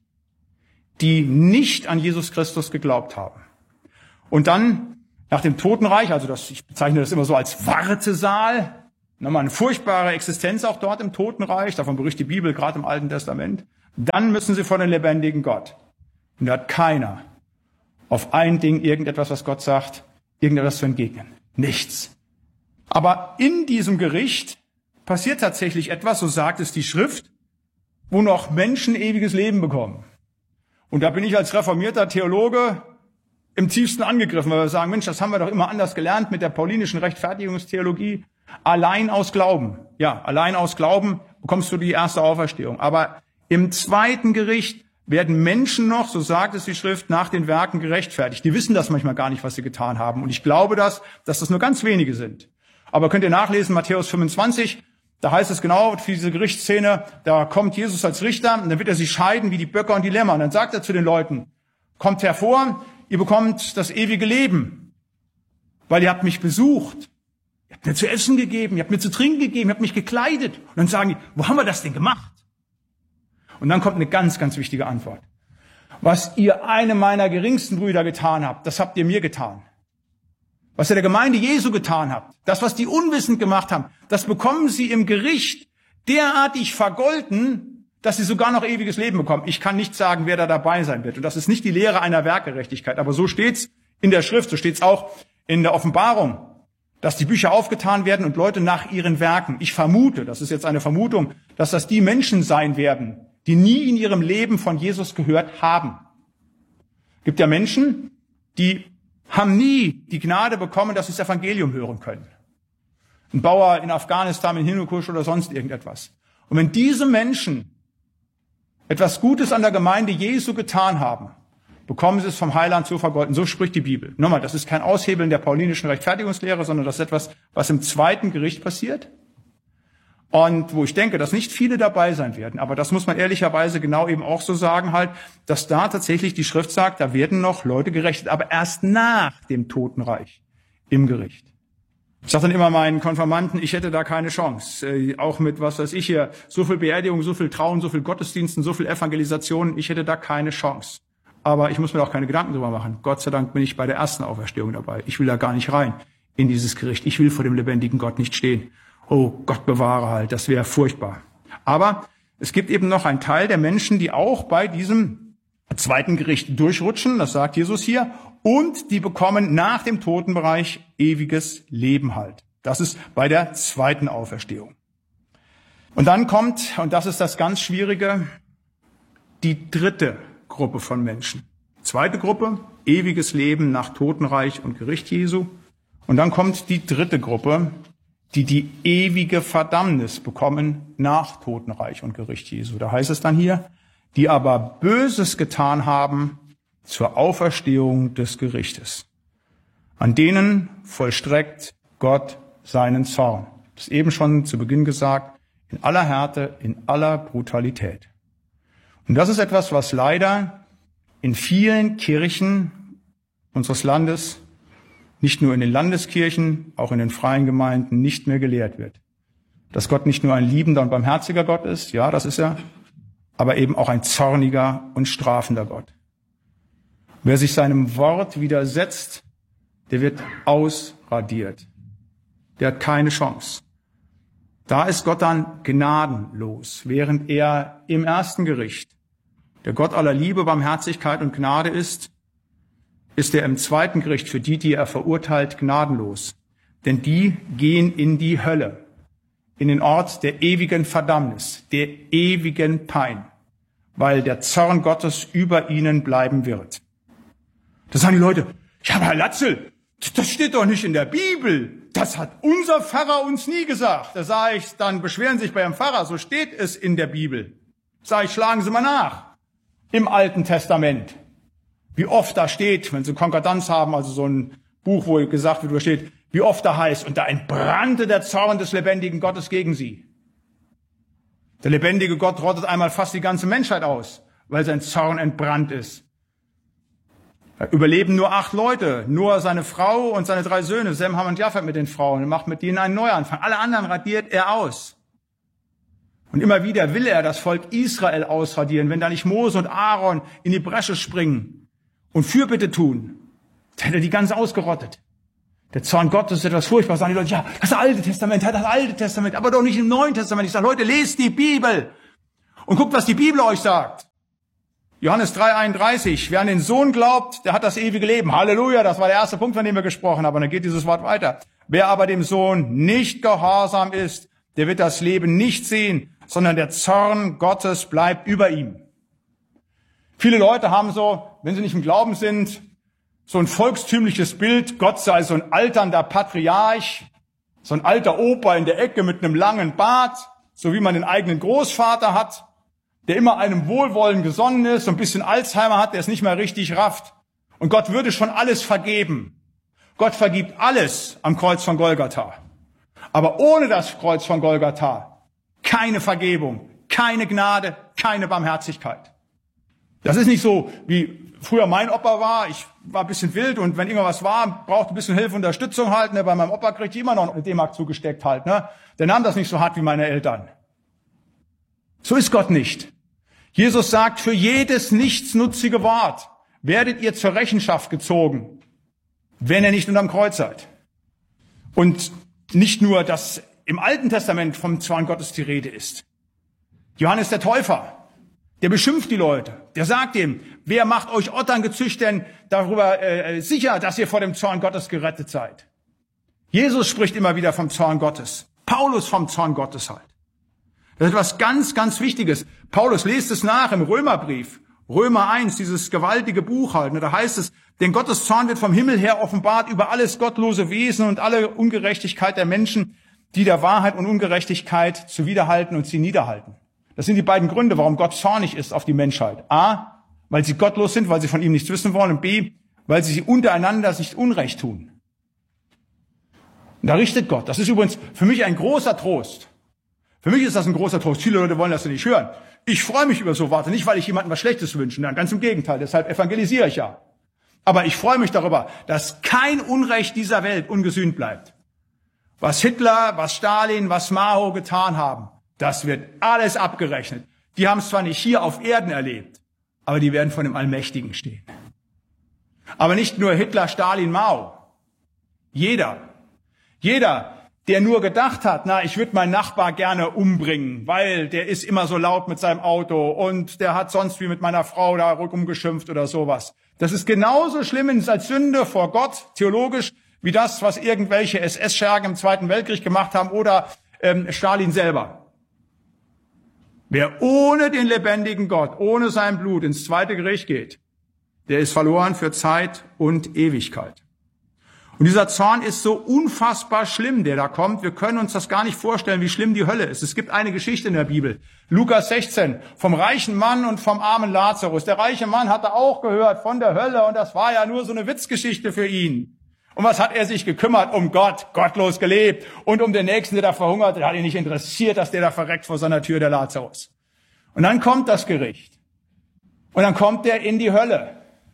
S1: die nicht an Jesus Christus geglaubt haben. Und dann nach dem Totenreich, also ich bezeichne das immer so als Wartesaal, nochmal eine furchtbare Existenz auch dort im Totenreich, davon berichtet die Bibel gerade im Alten Testament. Dann müssen sie vor den lebendigen Gott. Und da hat keiner auf ein Ding irgendetwas, was Gott sagt, irgendetwas zu entgegnen. Nichts. Aber in diesem Gericht passiert tatsächlich etwas, so sagt es die Schrift, wo noch Menschen ewiges Leben bekommen. Und da bin ich als reformierter Theologe im tiefsten angegriffen, weil wir sagen, Mensch, das haben wir doch immer anders gelernt mit der paulinischen Rechtfertigungstheologie. Allein aus Glauben. Ja, allein aus Glauben bekommst du die erste Auferstehung. Aber im zweiten Gericht werden Menschen noch, so sagt es die Schrift, nach den Werken gerechtfertigt. Die wissen das manchmal gar nicht, was sie getan haben. Und ich glaube dass das nur ganz wenige sind. Aber könnt ihr nachlesen, Matthäus 25, da heißt es genau für diese Gerichtsszene, da kommt Jesus als Richter und dann wird er sie scheiden wie die Böcker und die Lämmer. Und dann sagt er zu den Leuten, kommt hervor, ihr bekommt das ewige Leben, weil ihr habt mich besucht. Ihr habt mir zu essen gegeben, ihr habt mir zu trinken gegeben, ihr habt mich gekleidet. Und dann sagen die, wo haben wir das denn gemacht? Und dann kommt eine ganz, ganz wichtige Antwort. Was ihr einem meiner geringsten Brüder getan habt, das habt ihr mir getan. Was ihr der Gemeinde Jesu getan habt, das, was die unwissend gemacht haben, das bekommen sie im Gericht derartig vergolten, dass sie sogar noch ewiges Leben bekommen. Ich kann nicht sagen, wer da dabei sein wird. Und das ist nicht die Lehre einer Werkgerechtigkeit. Aber so steht's in der Schrift, so steht's auch in der Offenbarung, dass die Bücher aufgetan werden und Leute nach ihren Werken. Ich vermute, das ist jetzt eine Vermutung, dass das die Menschen sein werden, die nie in ihrem Leben von Jesus gehört haben. Es gibt ja Menschen, die haben nie die Gnade bekommen, dass sie das Evangelium hören können. Ein Bauer in Afghanistan, in Hindukusch oder sonst irgendetwas. Und wenn diese Menschen etwas Gutes an der Gemeinde Jesu getan haben, bekommen sie es vom Heiland zu vergolten. So spricht die Bibel. Nochmal, das ist kein Aushebeln der paulinischen Rechtfertigungslehre, sondern das ist etwas, was im zweiten Gericht passiert. Und wo ich denke, dass nicht viele dabei sein werden. Aber das muss man ehrlicherweise genau eben auch so sagen halt, dass da tatsächlich die Schrift sagt, da werden noch Leute gerechnet, aber erst nach dem Totenreich im Gericht. Ich sage dann immer meinen Konfirmanden, ich hätte da keine Chance. Auch mit, was weiß ich hier, so viel Beerdigung, so viel Trauen, so viel Gottesdiensten, so viel Evangelisation, ich hätte da keine Chance. Aber ich muss mir auch keine Gedanken drüber machen. Gott sei Dank bin ich bei der ersten Auferstehung dabei. Ich will da gar nicht rein in dieses Gericht. Ich will vor dem lebendigen Gott nicht stehen. Oh Gott bewahre halt, das wäre furchtbar. Aber es gibt eben noch einen Teil der Menschen, die auch bei diesem zweiten Gericht durchrutschen, das sagt Jesus hier, und die bekommen nach dem Totenbereich ewiges Leben halt. Das ist bei der zweiten Auferstehung. Und dann kommt, und das ist das ganz Schwierige, die dritte Gruppe von Menschen. Zweite Gruppe, ewiges Leben nach Totenreich und Gericht Jesu. Und dann kommt die dritte Gruppe, die die ewige Verdammnis bekommen nach Totenreich und Gericht Jesu. Da heißt es dann hier, die aber Böses getan haben zur Auferstehung des Gerichtes. An denen vollstreckt Gott seinen Zorn. Das ist eben schon zu Beginn gesagt, in aller Härte, in aller Brutalität. Und das ist etwas, was leider in vielen Kirchen unseres Landes, nicht nur in den Landeskirchen, auch in den freien Gemeinden nicht mehr gelehrt wird. Dass Gott nicht nur ein liebender und barmherziger Gott ist, ja, das ist er, aber eben auch ein zorniger und strafender Gott. Wer sich seinem Wort widersetzt, der wird ausradiert. Der hat keine Chance. Da ist Gott dann gnadenlos, während er im ersten Gericht, der Gott aller Liebe, Barmherzigkeit und Gnade ist er im zweiten Gericht für die er verurteilt, gnadenlos. Denn die gehen in die Hölle, in den Ort der ewigen Verdammnis, der ewigen Pein, weil der Zorn Gottes über ihnen bleiben wird. Da sagen die Leute, ja, aber Herr Latzel, das steht doch nicht in der Bibel. Das hat unser Pfarrer uns nie gesagt. Da sage ich, dann beschweren Sie sich bei Ihrem Pfarrer, so steht es in der Bibel. Sage ich, schlagen Sie mal nach. Im Alten Testament. Wie oft da steht, wenn Sie Konkordanz haben, also so ein Buch, wo gesagt wird, wo steht, wie oft da heißt, und da entbrannte der Zorn des lebendigen Gottes gegen sie. Der lebendige Gott rottet einmal fast die ganze Menschheit aus, weil sein Zorn entbrannt ist. Da überleben nur 8 Leute, nur seine Frau und seine 3 Söhne, Sem, Ham und Japhet mit den Frauen, und macht mit denen einen Neuanfang. Alle anderen radiert er aus. Und immer wieder will er das Volk Israel ausradieren, wenn da nicht Mose und Aaron in die Bresche springen und Fürbitte tun, dann hätte er die ganz ausgerottet. Der Zorn Gottes ist etwas Furchtbares. Sagen die Leute, ja, das Alte Testament, das Alte Testament, aber doch nicht im Neuen Testament. Ich sage, Leute, lest die Bibel und guckt, was die Bibel euch sagt. Johannes 3,31, wer an den Sohn glaubt, der hat das ewige Leben. Halleluja, das war der erste Punkt, von dem wir gesprochen haben. Und dann geht dieses Wort weiter. Wer aber dem Sohn nicht gehorsam ist, der wird das Leben nicht sehen, sondern der Zorn Gottes bleibt über ihm. Viele Leute haben so, wenn sie nicht im Glauben sind, so ein volkstümliches Bild, Gott sei so ein alternder Patriarch, so ein alter Opa in der Ecke mit einem langen Bart, so wie man den eigenen Großvater hat, der immer einem Wohlwollen gesonnen ist, so ein bisschen Alzheimer hat, der es nicht mehr richtig rafft. Und Gott würde schon alles vergeben. Gott vergibt alles am Kreuz von Golgatha. Aber ohne das Kreuz von Golgatha keine Vergebung, keine Gnade, keine Barmherzigkeit. Das ist nicht so, wie früher mein Opa war. Ich war ein bisschen wild und wenn irgendwas war, brauchte ein bisschen Hilfe und Unterstützung halt. Ne? Bei meinem Opa kriegte ich immer noch eine D-Mark zugesteckt halt. Ne? Der nahm das nicht so hart wie meine Eltern. So ist Gott nicht. Jesus sagt, für jedes nichtsnutzige Wort werdet ihr zur Rechenschaft gezogen, wenn ihr nicht unterm Kreuz seid. Und nicht nur, dass im Alten Testament vom Zorn Gottes die Rede ist. Johannes der Täufer, der beschimpft die Leute. Der sagt ihm, wer macht euch Otterngezücht denn darüber sicher, dass ihr vor dem Zorn Gottes gerettet seid? Jesus spricht immer wieder vom Zorn Gottes. Paulus vom Zorn Gottes halt. Das ist etwas ganz, ganz Wichtiges. Paulus lest es nach im Römerbrief. Römer 1, dieses gewaltige Buch halt. Da heißt es, denn Gottes Zorn wird vom Himmel her offenbart über alles gottlose Wesen und alle Ungerechtigkeit der Menschen, die der Wahrheit und Ungerechtigkeit zuwiderhalten und sie niederhalten. Das sind die beiden Gründe, warum Gott zornig ist auf die Menschheit. A, weil sie gottlos sind, weil sie von ihm nichts wissen wollen. Und B, weil sie untereinander sich Unrecht tun. Und da richtet Gott. Das ist übrigens für mich ein großer Trost. Für mich ist das ein großer Trost. Viele Leute wollen das ja nicht hören. Ich freue mich über so Worte, nicht weil ich jemandem was Schlechtes wünsche. Nein, ganz im Gegenteil. Deshalb evangelisiere ich ja. Aber ich freue mich darüber, dass kein Unrecht dieser Welt ungesühnt bleibt. Was Hitler, was Stalin, was Mao getan haben, das wird alles abgerechnet. Die haben es zwar nicht hier auf Erden erlebt, aber die werden von dem Allmächtigen stehen. Aber nicht nur Hitler, Stalin, Mao. Jeder, der nur gedacht hat, na, ich würde meinen Nachbar gerne umbringen, weil der ist immer so laut mit seinem Auto und der hat sonst wie mit meiner Frau da rumgeschimpft oder sowas. Das ist genauso schlimm als Sünde vor Gott, theologisch, wie das, was irgendwelche SS-Schergen im Zweiten Weltkrieg gemacht haben oder Stalin selber. Wer ohne den lebendigen Gott, ohne sein Blut ins zweite Gericht geht, der ist verloren für Zeit und Ewigkeit. Und dieser Zorn ist so unfassbar schlimm, der da kommt. Wir können uns das gar nicht vorstellen, wie schlimm die Hölle ist. Es gibt eine Geschichte in der Bibel, Lukas 16, vom reichen Mann und vom armen Lazarus. Der reiche Mann hatte auch gehört von der Hölle und das war ja nur so eine Witzgeschichte für ihn. Und was hat er sich gekümmert? Um Gott, gottlos gelebt. Und um den Nächsten, der da verhungert, der hat ihn nicht interessiert, dass der da verreckt vor seiner Tür, der Lazarus. Und dann kommt das Gericht. Und dann kommt er in die Hölle.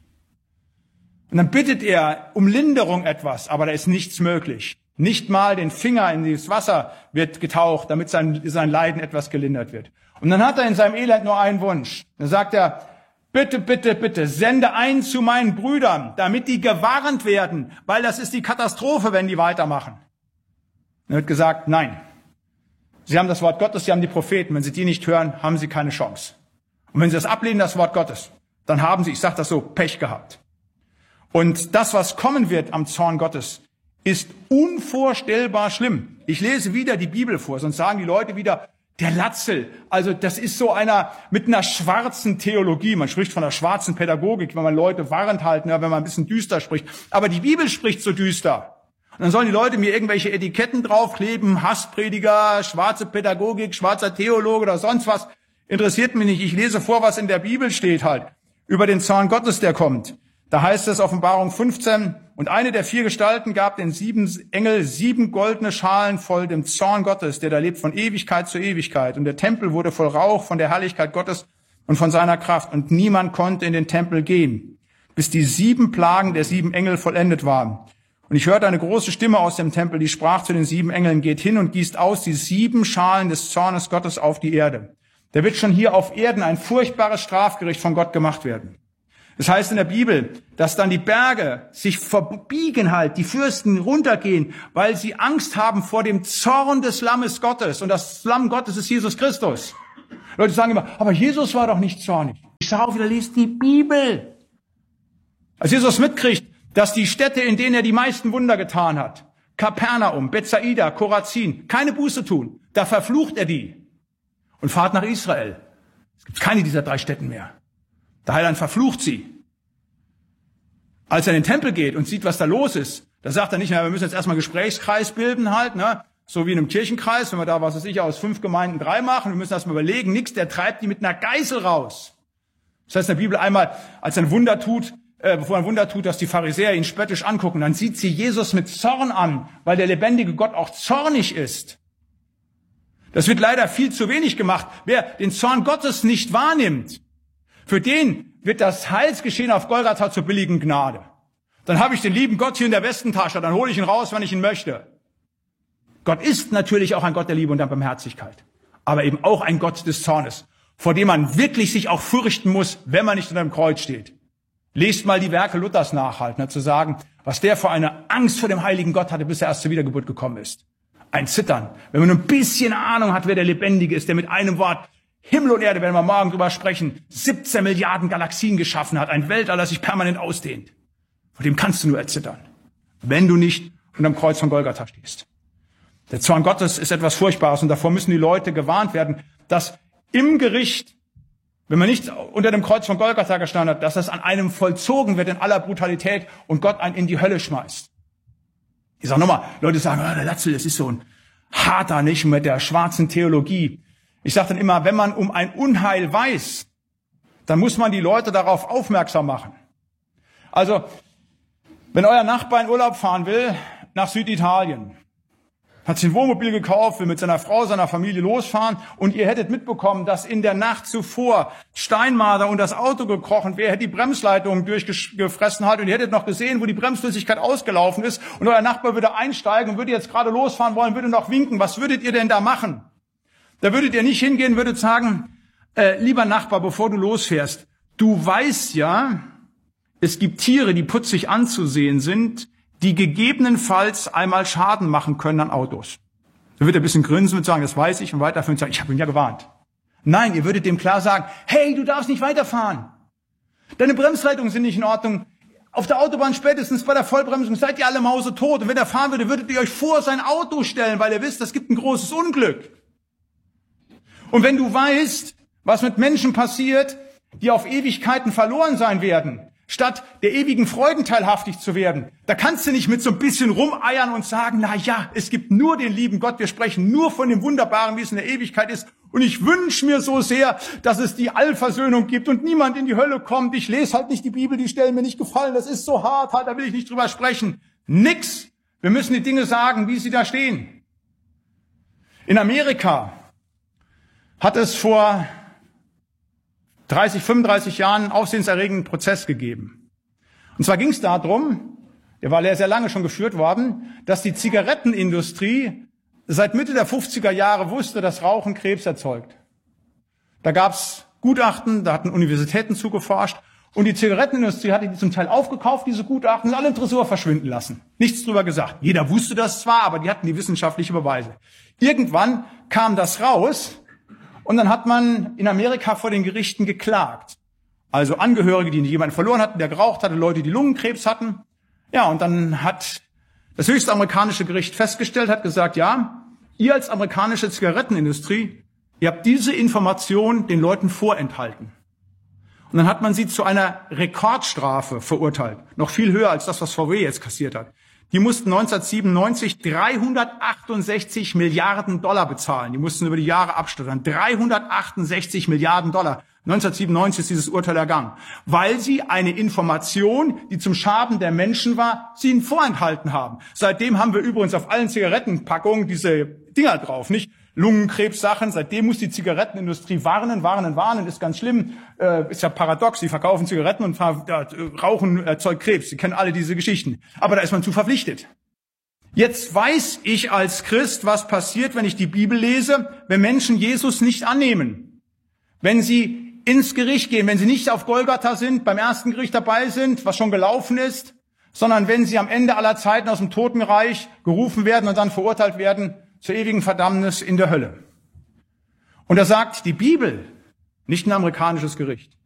S1: Und dann bittet er um Linderung etwas, aber da ist nichts möglich. Nicht mal den Finger in dieses Wasser wird getaucht, damit sein Leiden etwas gelindert wird. Und dann hat er in seinem Elend nur einen Wunsch. Dann sagt er, bitte, bitte, bitte, sende einen zu meinen Brüdern, damit die gewarnt werden, weil das ist die Katastrophe, wenn die weitermachen. Dann wird gesagt, nein. Sie haben das Wort Gottes, Sie haben die Propheten. Wenn Sie die nicht hören, haben Sie keine Chance. Und wenn Sie das ablehnen, das Wort Gottes, dann haben Sie, ich sage das so, Pech gehabt. Und das, was kommen wird am Zorn Gottes, ist unvorstellbar schlimm. Ich lese wieder die Bibel vor, sonst sagen die Leute wieder, der Latzel. Also das ist so einer mit einer schwarzen Theologie. Man spricht von der schwarzen Pädagogik, wenn man Leute warnt halten, wenn man ein bisschen düster spricht. Aber die Bibel spricht so düster. Und dann sollen die Leute mir irgendwelche Etiketten draufkleben, Hassprediger, schwarze Pädagogik, schwarzer Theologe oder sonst was. Interessiert mich nicht. Ich lese vor, was in der Bibel steht halt über den Zorn Gottes, der kommt. Da heißt es, Offenbarung 15, und eine der 4 Gestalten gab den 7 Engel 7 goldene Schalen voll dem Zorn Gottes, der da lebt von Ewigkeit zu Ewigkeit. Und der Tempel wurde voll Rauch von der Herrlichkeit Gottes und von seiner Kraft. Und niemand konnte in den Tempel gehen, bis die 7 Plagen der 7 Engel vollendet waren. Und ich hörte eine große Stimme aus dem Tempel, die sprach zu den 7 Engeln, geht hin und gießt aus die 7 Schalen des Zornes Gottes auf die Erde. Da wird schon hier auf Erden ein furchtbares Strafgericht von Gott gemacht werden. Das heißt in der Bibel, dass dann die Berge sich verbiegen halt, die Fürsten runtergehen, weil sie Angst haben vor dem Zorn des Lammes Gottes. Und das Lamm Gottes ist Jesus Christus. Leute sagen immer, aber Jesus war doch nicht zornig. Ich sage auch wieder, lest die Bibel. Als Jesus mitkriegt, dass die Städte, in denen er die meisten Wunder getan hat, Kapernaum, Bethsaida, Chorazin, keine Buße tun, da verflucht er die und fahrt nach Israel. Es gibt keine dieser 3 Städten mehr. Der Heiland verflucht sie. Als er in den Tempel geht und sieht, was da los ist, da sagt er nicht, na, wir müssen jetzt erstmal einen Gesprächskreis bilden halt, ne? So wie in einem Kirchenkreis, wenn wir da, was weiß ich, aus 5 Gemeinden 3 machen, wir müssen erstmal überlegen, nix, der treibt die mit einer Geißel raus. Das heißt in der Bibel einmal, als er ein Wunder tut, bevor er ein Wunder tut, dass die Pharisäer ihn spöttisch angucken, dann sieht sie Jesus mit Zorn an, weil der lebendige Gott auch zornig ist. Das wird leider viel zu wenig gemacht. Wer den Zorn Gottes nicht wahrnimmt, für den wird das Heilsgeschehen auf Golgatha zur billigen Gnade. Dann habe ich den lieben Gott hier in der Westentasche, dann hole ich ihn raus, wenn ich ihn möchte. Gott ist natürlich auch ein Gott der Liebe und der Barmherzigkeit, aber eben auch ein Gott des Zornes, vor dem man wirklich sich auch fürchten muss, wenn man nicht unter dem Kreuz steht. Lest mal die Werke Luthers nach, halt, ne, zu sagen, was der vor eine Angst vor dem heiligen Gott hatte, bis er erst zur Wiedergeburt gekommen ist. Ein Zittern. Wenn man nur ein bisschen Ahnung hat, wer der Lebendige ist, der mit einem Wort Himmel und Erde, werden wir morgen drüber sprechen, 17 Milliarden Galaxien geschaffen hat, ein Weltall, das sich permanent ausdehnt. Vor dem kannst du nur erzittern, wenn du nicht unterm Kreuz von Golgatha stehst. Der Zorn Gottes ist etwas Furchtbares und davor müssen die Leute gewarnt werden, dass im Gericht, wenn man nicht unter dem Kreuz von Golgatha gestanden hat, dass das an einem vollzogen wird in aller Brutalität und Gott einen in die Hölle schmeißt. Ich sage nochmal, Leute sagen, der Latzel, das ist so ein harter, nicht mit der schwarzen Theologie. Ich sage dann immer, wenn man um ein Unheil weiß, dann muss man die Leute darauf aufmerksam machen. Also, wenn euer Nachbar in Urlaub fahren will, nach Süditalien, hat sich ein Wohnmobil gekauft, will mit seiner Frau, seiner Familie losfahren und ihr hättet mitbekommen, dass in der Nacht zuvor Steinmarder und das Auto gekrochen wäre, hätte die Bremsleitung durchgefressen hat und ihr hättet noch gesehen, wo die Bremsflüssigkeit ausgelaufen ist und euer Nachbar würde einsteigen und würde jetzt gerade losfahren wollen, würde noch winken. Was würdet ihr denn da machen? Da würdet ihr nicht hingehen, würdet sagen, lieber Nachbar, bevor du losfährst, du weißt ja, es gibt Tiere, die putzig anzusehen sind, die gegebenenfalls einmal Schaden machen können an Autos. Dann wird er ein bisschen grinsen und sagen, das weiß ich, und weiterführen und sagen, ich habe ihn ja gewarnt. Nein, ihr würdet dem klar sagen, hey, du darfst nicht weiterfahren. Deine Bremsleitungen sind nicht in Ordnung. Auf der Autobahn spätestens bei der Vollbremsung seid ihr alle mausetot. Und wenn er fahren würde, würdet ihr euch vor sein Auto stellen, weil ihr wisst, das gibt ein großes Unglück. Und wenn du weißt, was mit Menschen passiert, die auf Ewigkeiten verloren sein werden, statt der ewigen Freuden teilhaftig zu werden, da kannst du nicht mit so ein bisschen rumeiern und sagen, na ja, es gibt nur den lieben Gott, wir sprechen nur von dem Wunderbaren, wie es in der Ewigkeit ist. Und ich wünsche mir so sehr, dass es die Allversöhnung gibt und niemand in die Hölle kommt. Ich lese halt nicht die Bibel, die Stellen mir nicht gefallen, das ist so hart, da will ich nicht drüber sprechen. Nix. Wir müssen die Dinge sagen, wie sie da stehen. In Amerika hat es vor 30, 35 Jahren einen aufsehenserregenden Prozess gegeben. Und zwar ging es darum, der war sehr lange schon geführt worden, dass die Zigarettenindustrie seit Mitte der 50er Jahre wusste, dass Rauchen Krebs erzeugt. Da gab es Gutachten, da hatten Universitäten zugeforscht und die Zigarettenindustrie hatte die zum Teil aufgekauft, diese Gutachten, alle im Tresor verschwinden lassen. Nichts drüber gesagt. Jeder wusste das zwar, aber die hatten die wissenschaftliche Beweise. Irgendwann kam das raus und dann hat man in Amerika vor den Gerichten geklagt. Also Angehörige, die jemanden verloren hatten, der geraucht hatte, Leute, die Lungenkrebs hatten. Ja, und dann hat das höchste amerikanische Gericht festgestellt, hat gesagt, ja, ihr als amerikanische Zigarettenindustrie, ihr habt diese Information den Leuten vorenthalten. Und dann hat man sie zu einer Rekordstrafe verurteilt. Noch viel höher als das, was VW jetzt kassiert hat. Die mussten 1997 368 Milliarden Dollar bezahlen. Die mussten über die Jahre abstottern. 368 Milliarden Dollar. 1997 ist dieses Urteil ergangen. Weil sie eine Information, die zum Schaden der Menschen war, sie ihnen vorenthalten haben. Seitdem haben wir übrigens auf allen Zigarettenpackungen diese Dinger drauf, nicht? Lungenkrebssachen. Seitdem muss die Zigarettenindustrie warnen. Ist ganz schlimm. Ist ja paradox. Sie verkaufen Zigaretten und Rauchen erzeugt Krebs. Sie kennen alle diese Geschichten. Aber da ist man zu verpflichtet. Jetzt weiß ich als Christ, was passiert, wenn ich die Bibel lese, wenn Menschen Jesus nicht annehmen. Wenn sie ins Gericht gehen, wenn sie nicht auf Golgatha sind, beim ersten Gericht dabei sind, was schon gelaufen ist, sondern wenn sie am Ende aller Zeiten aus dem Totenreich gerufen werden und dann verurteilt werden zur ewigen Verdammnis in der Hölle. Und da sagt die Bibel, nicht ein amerikanisches Gericht,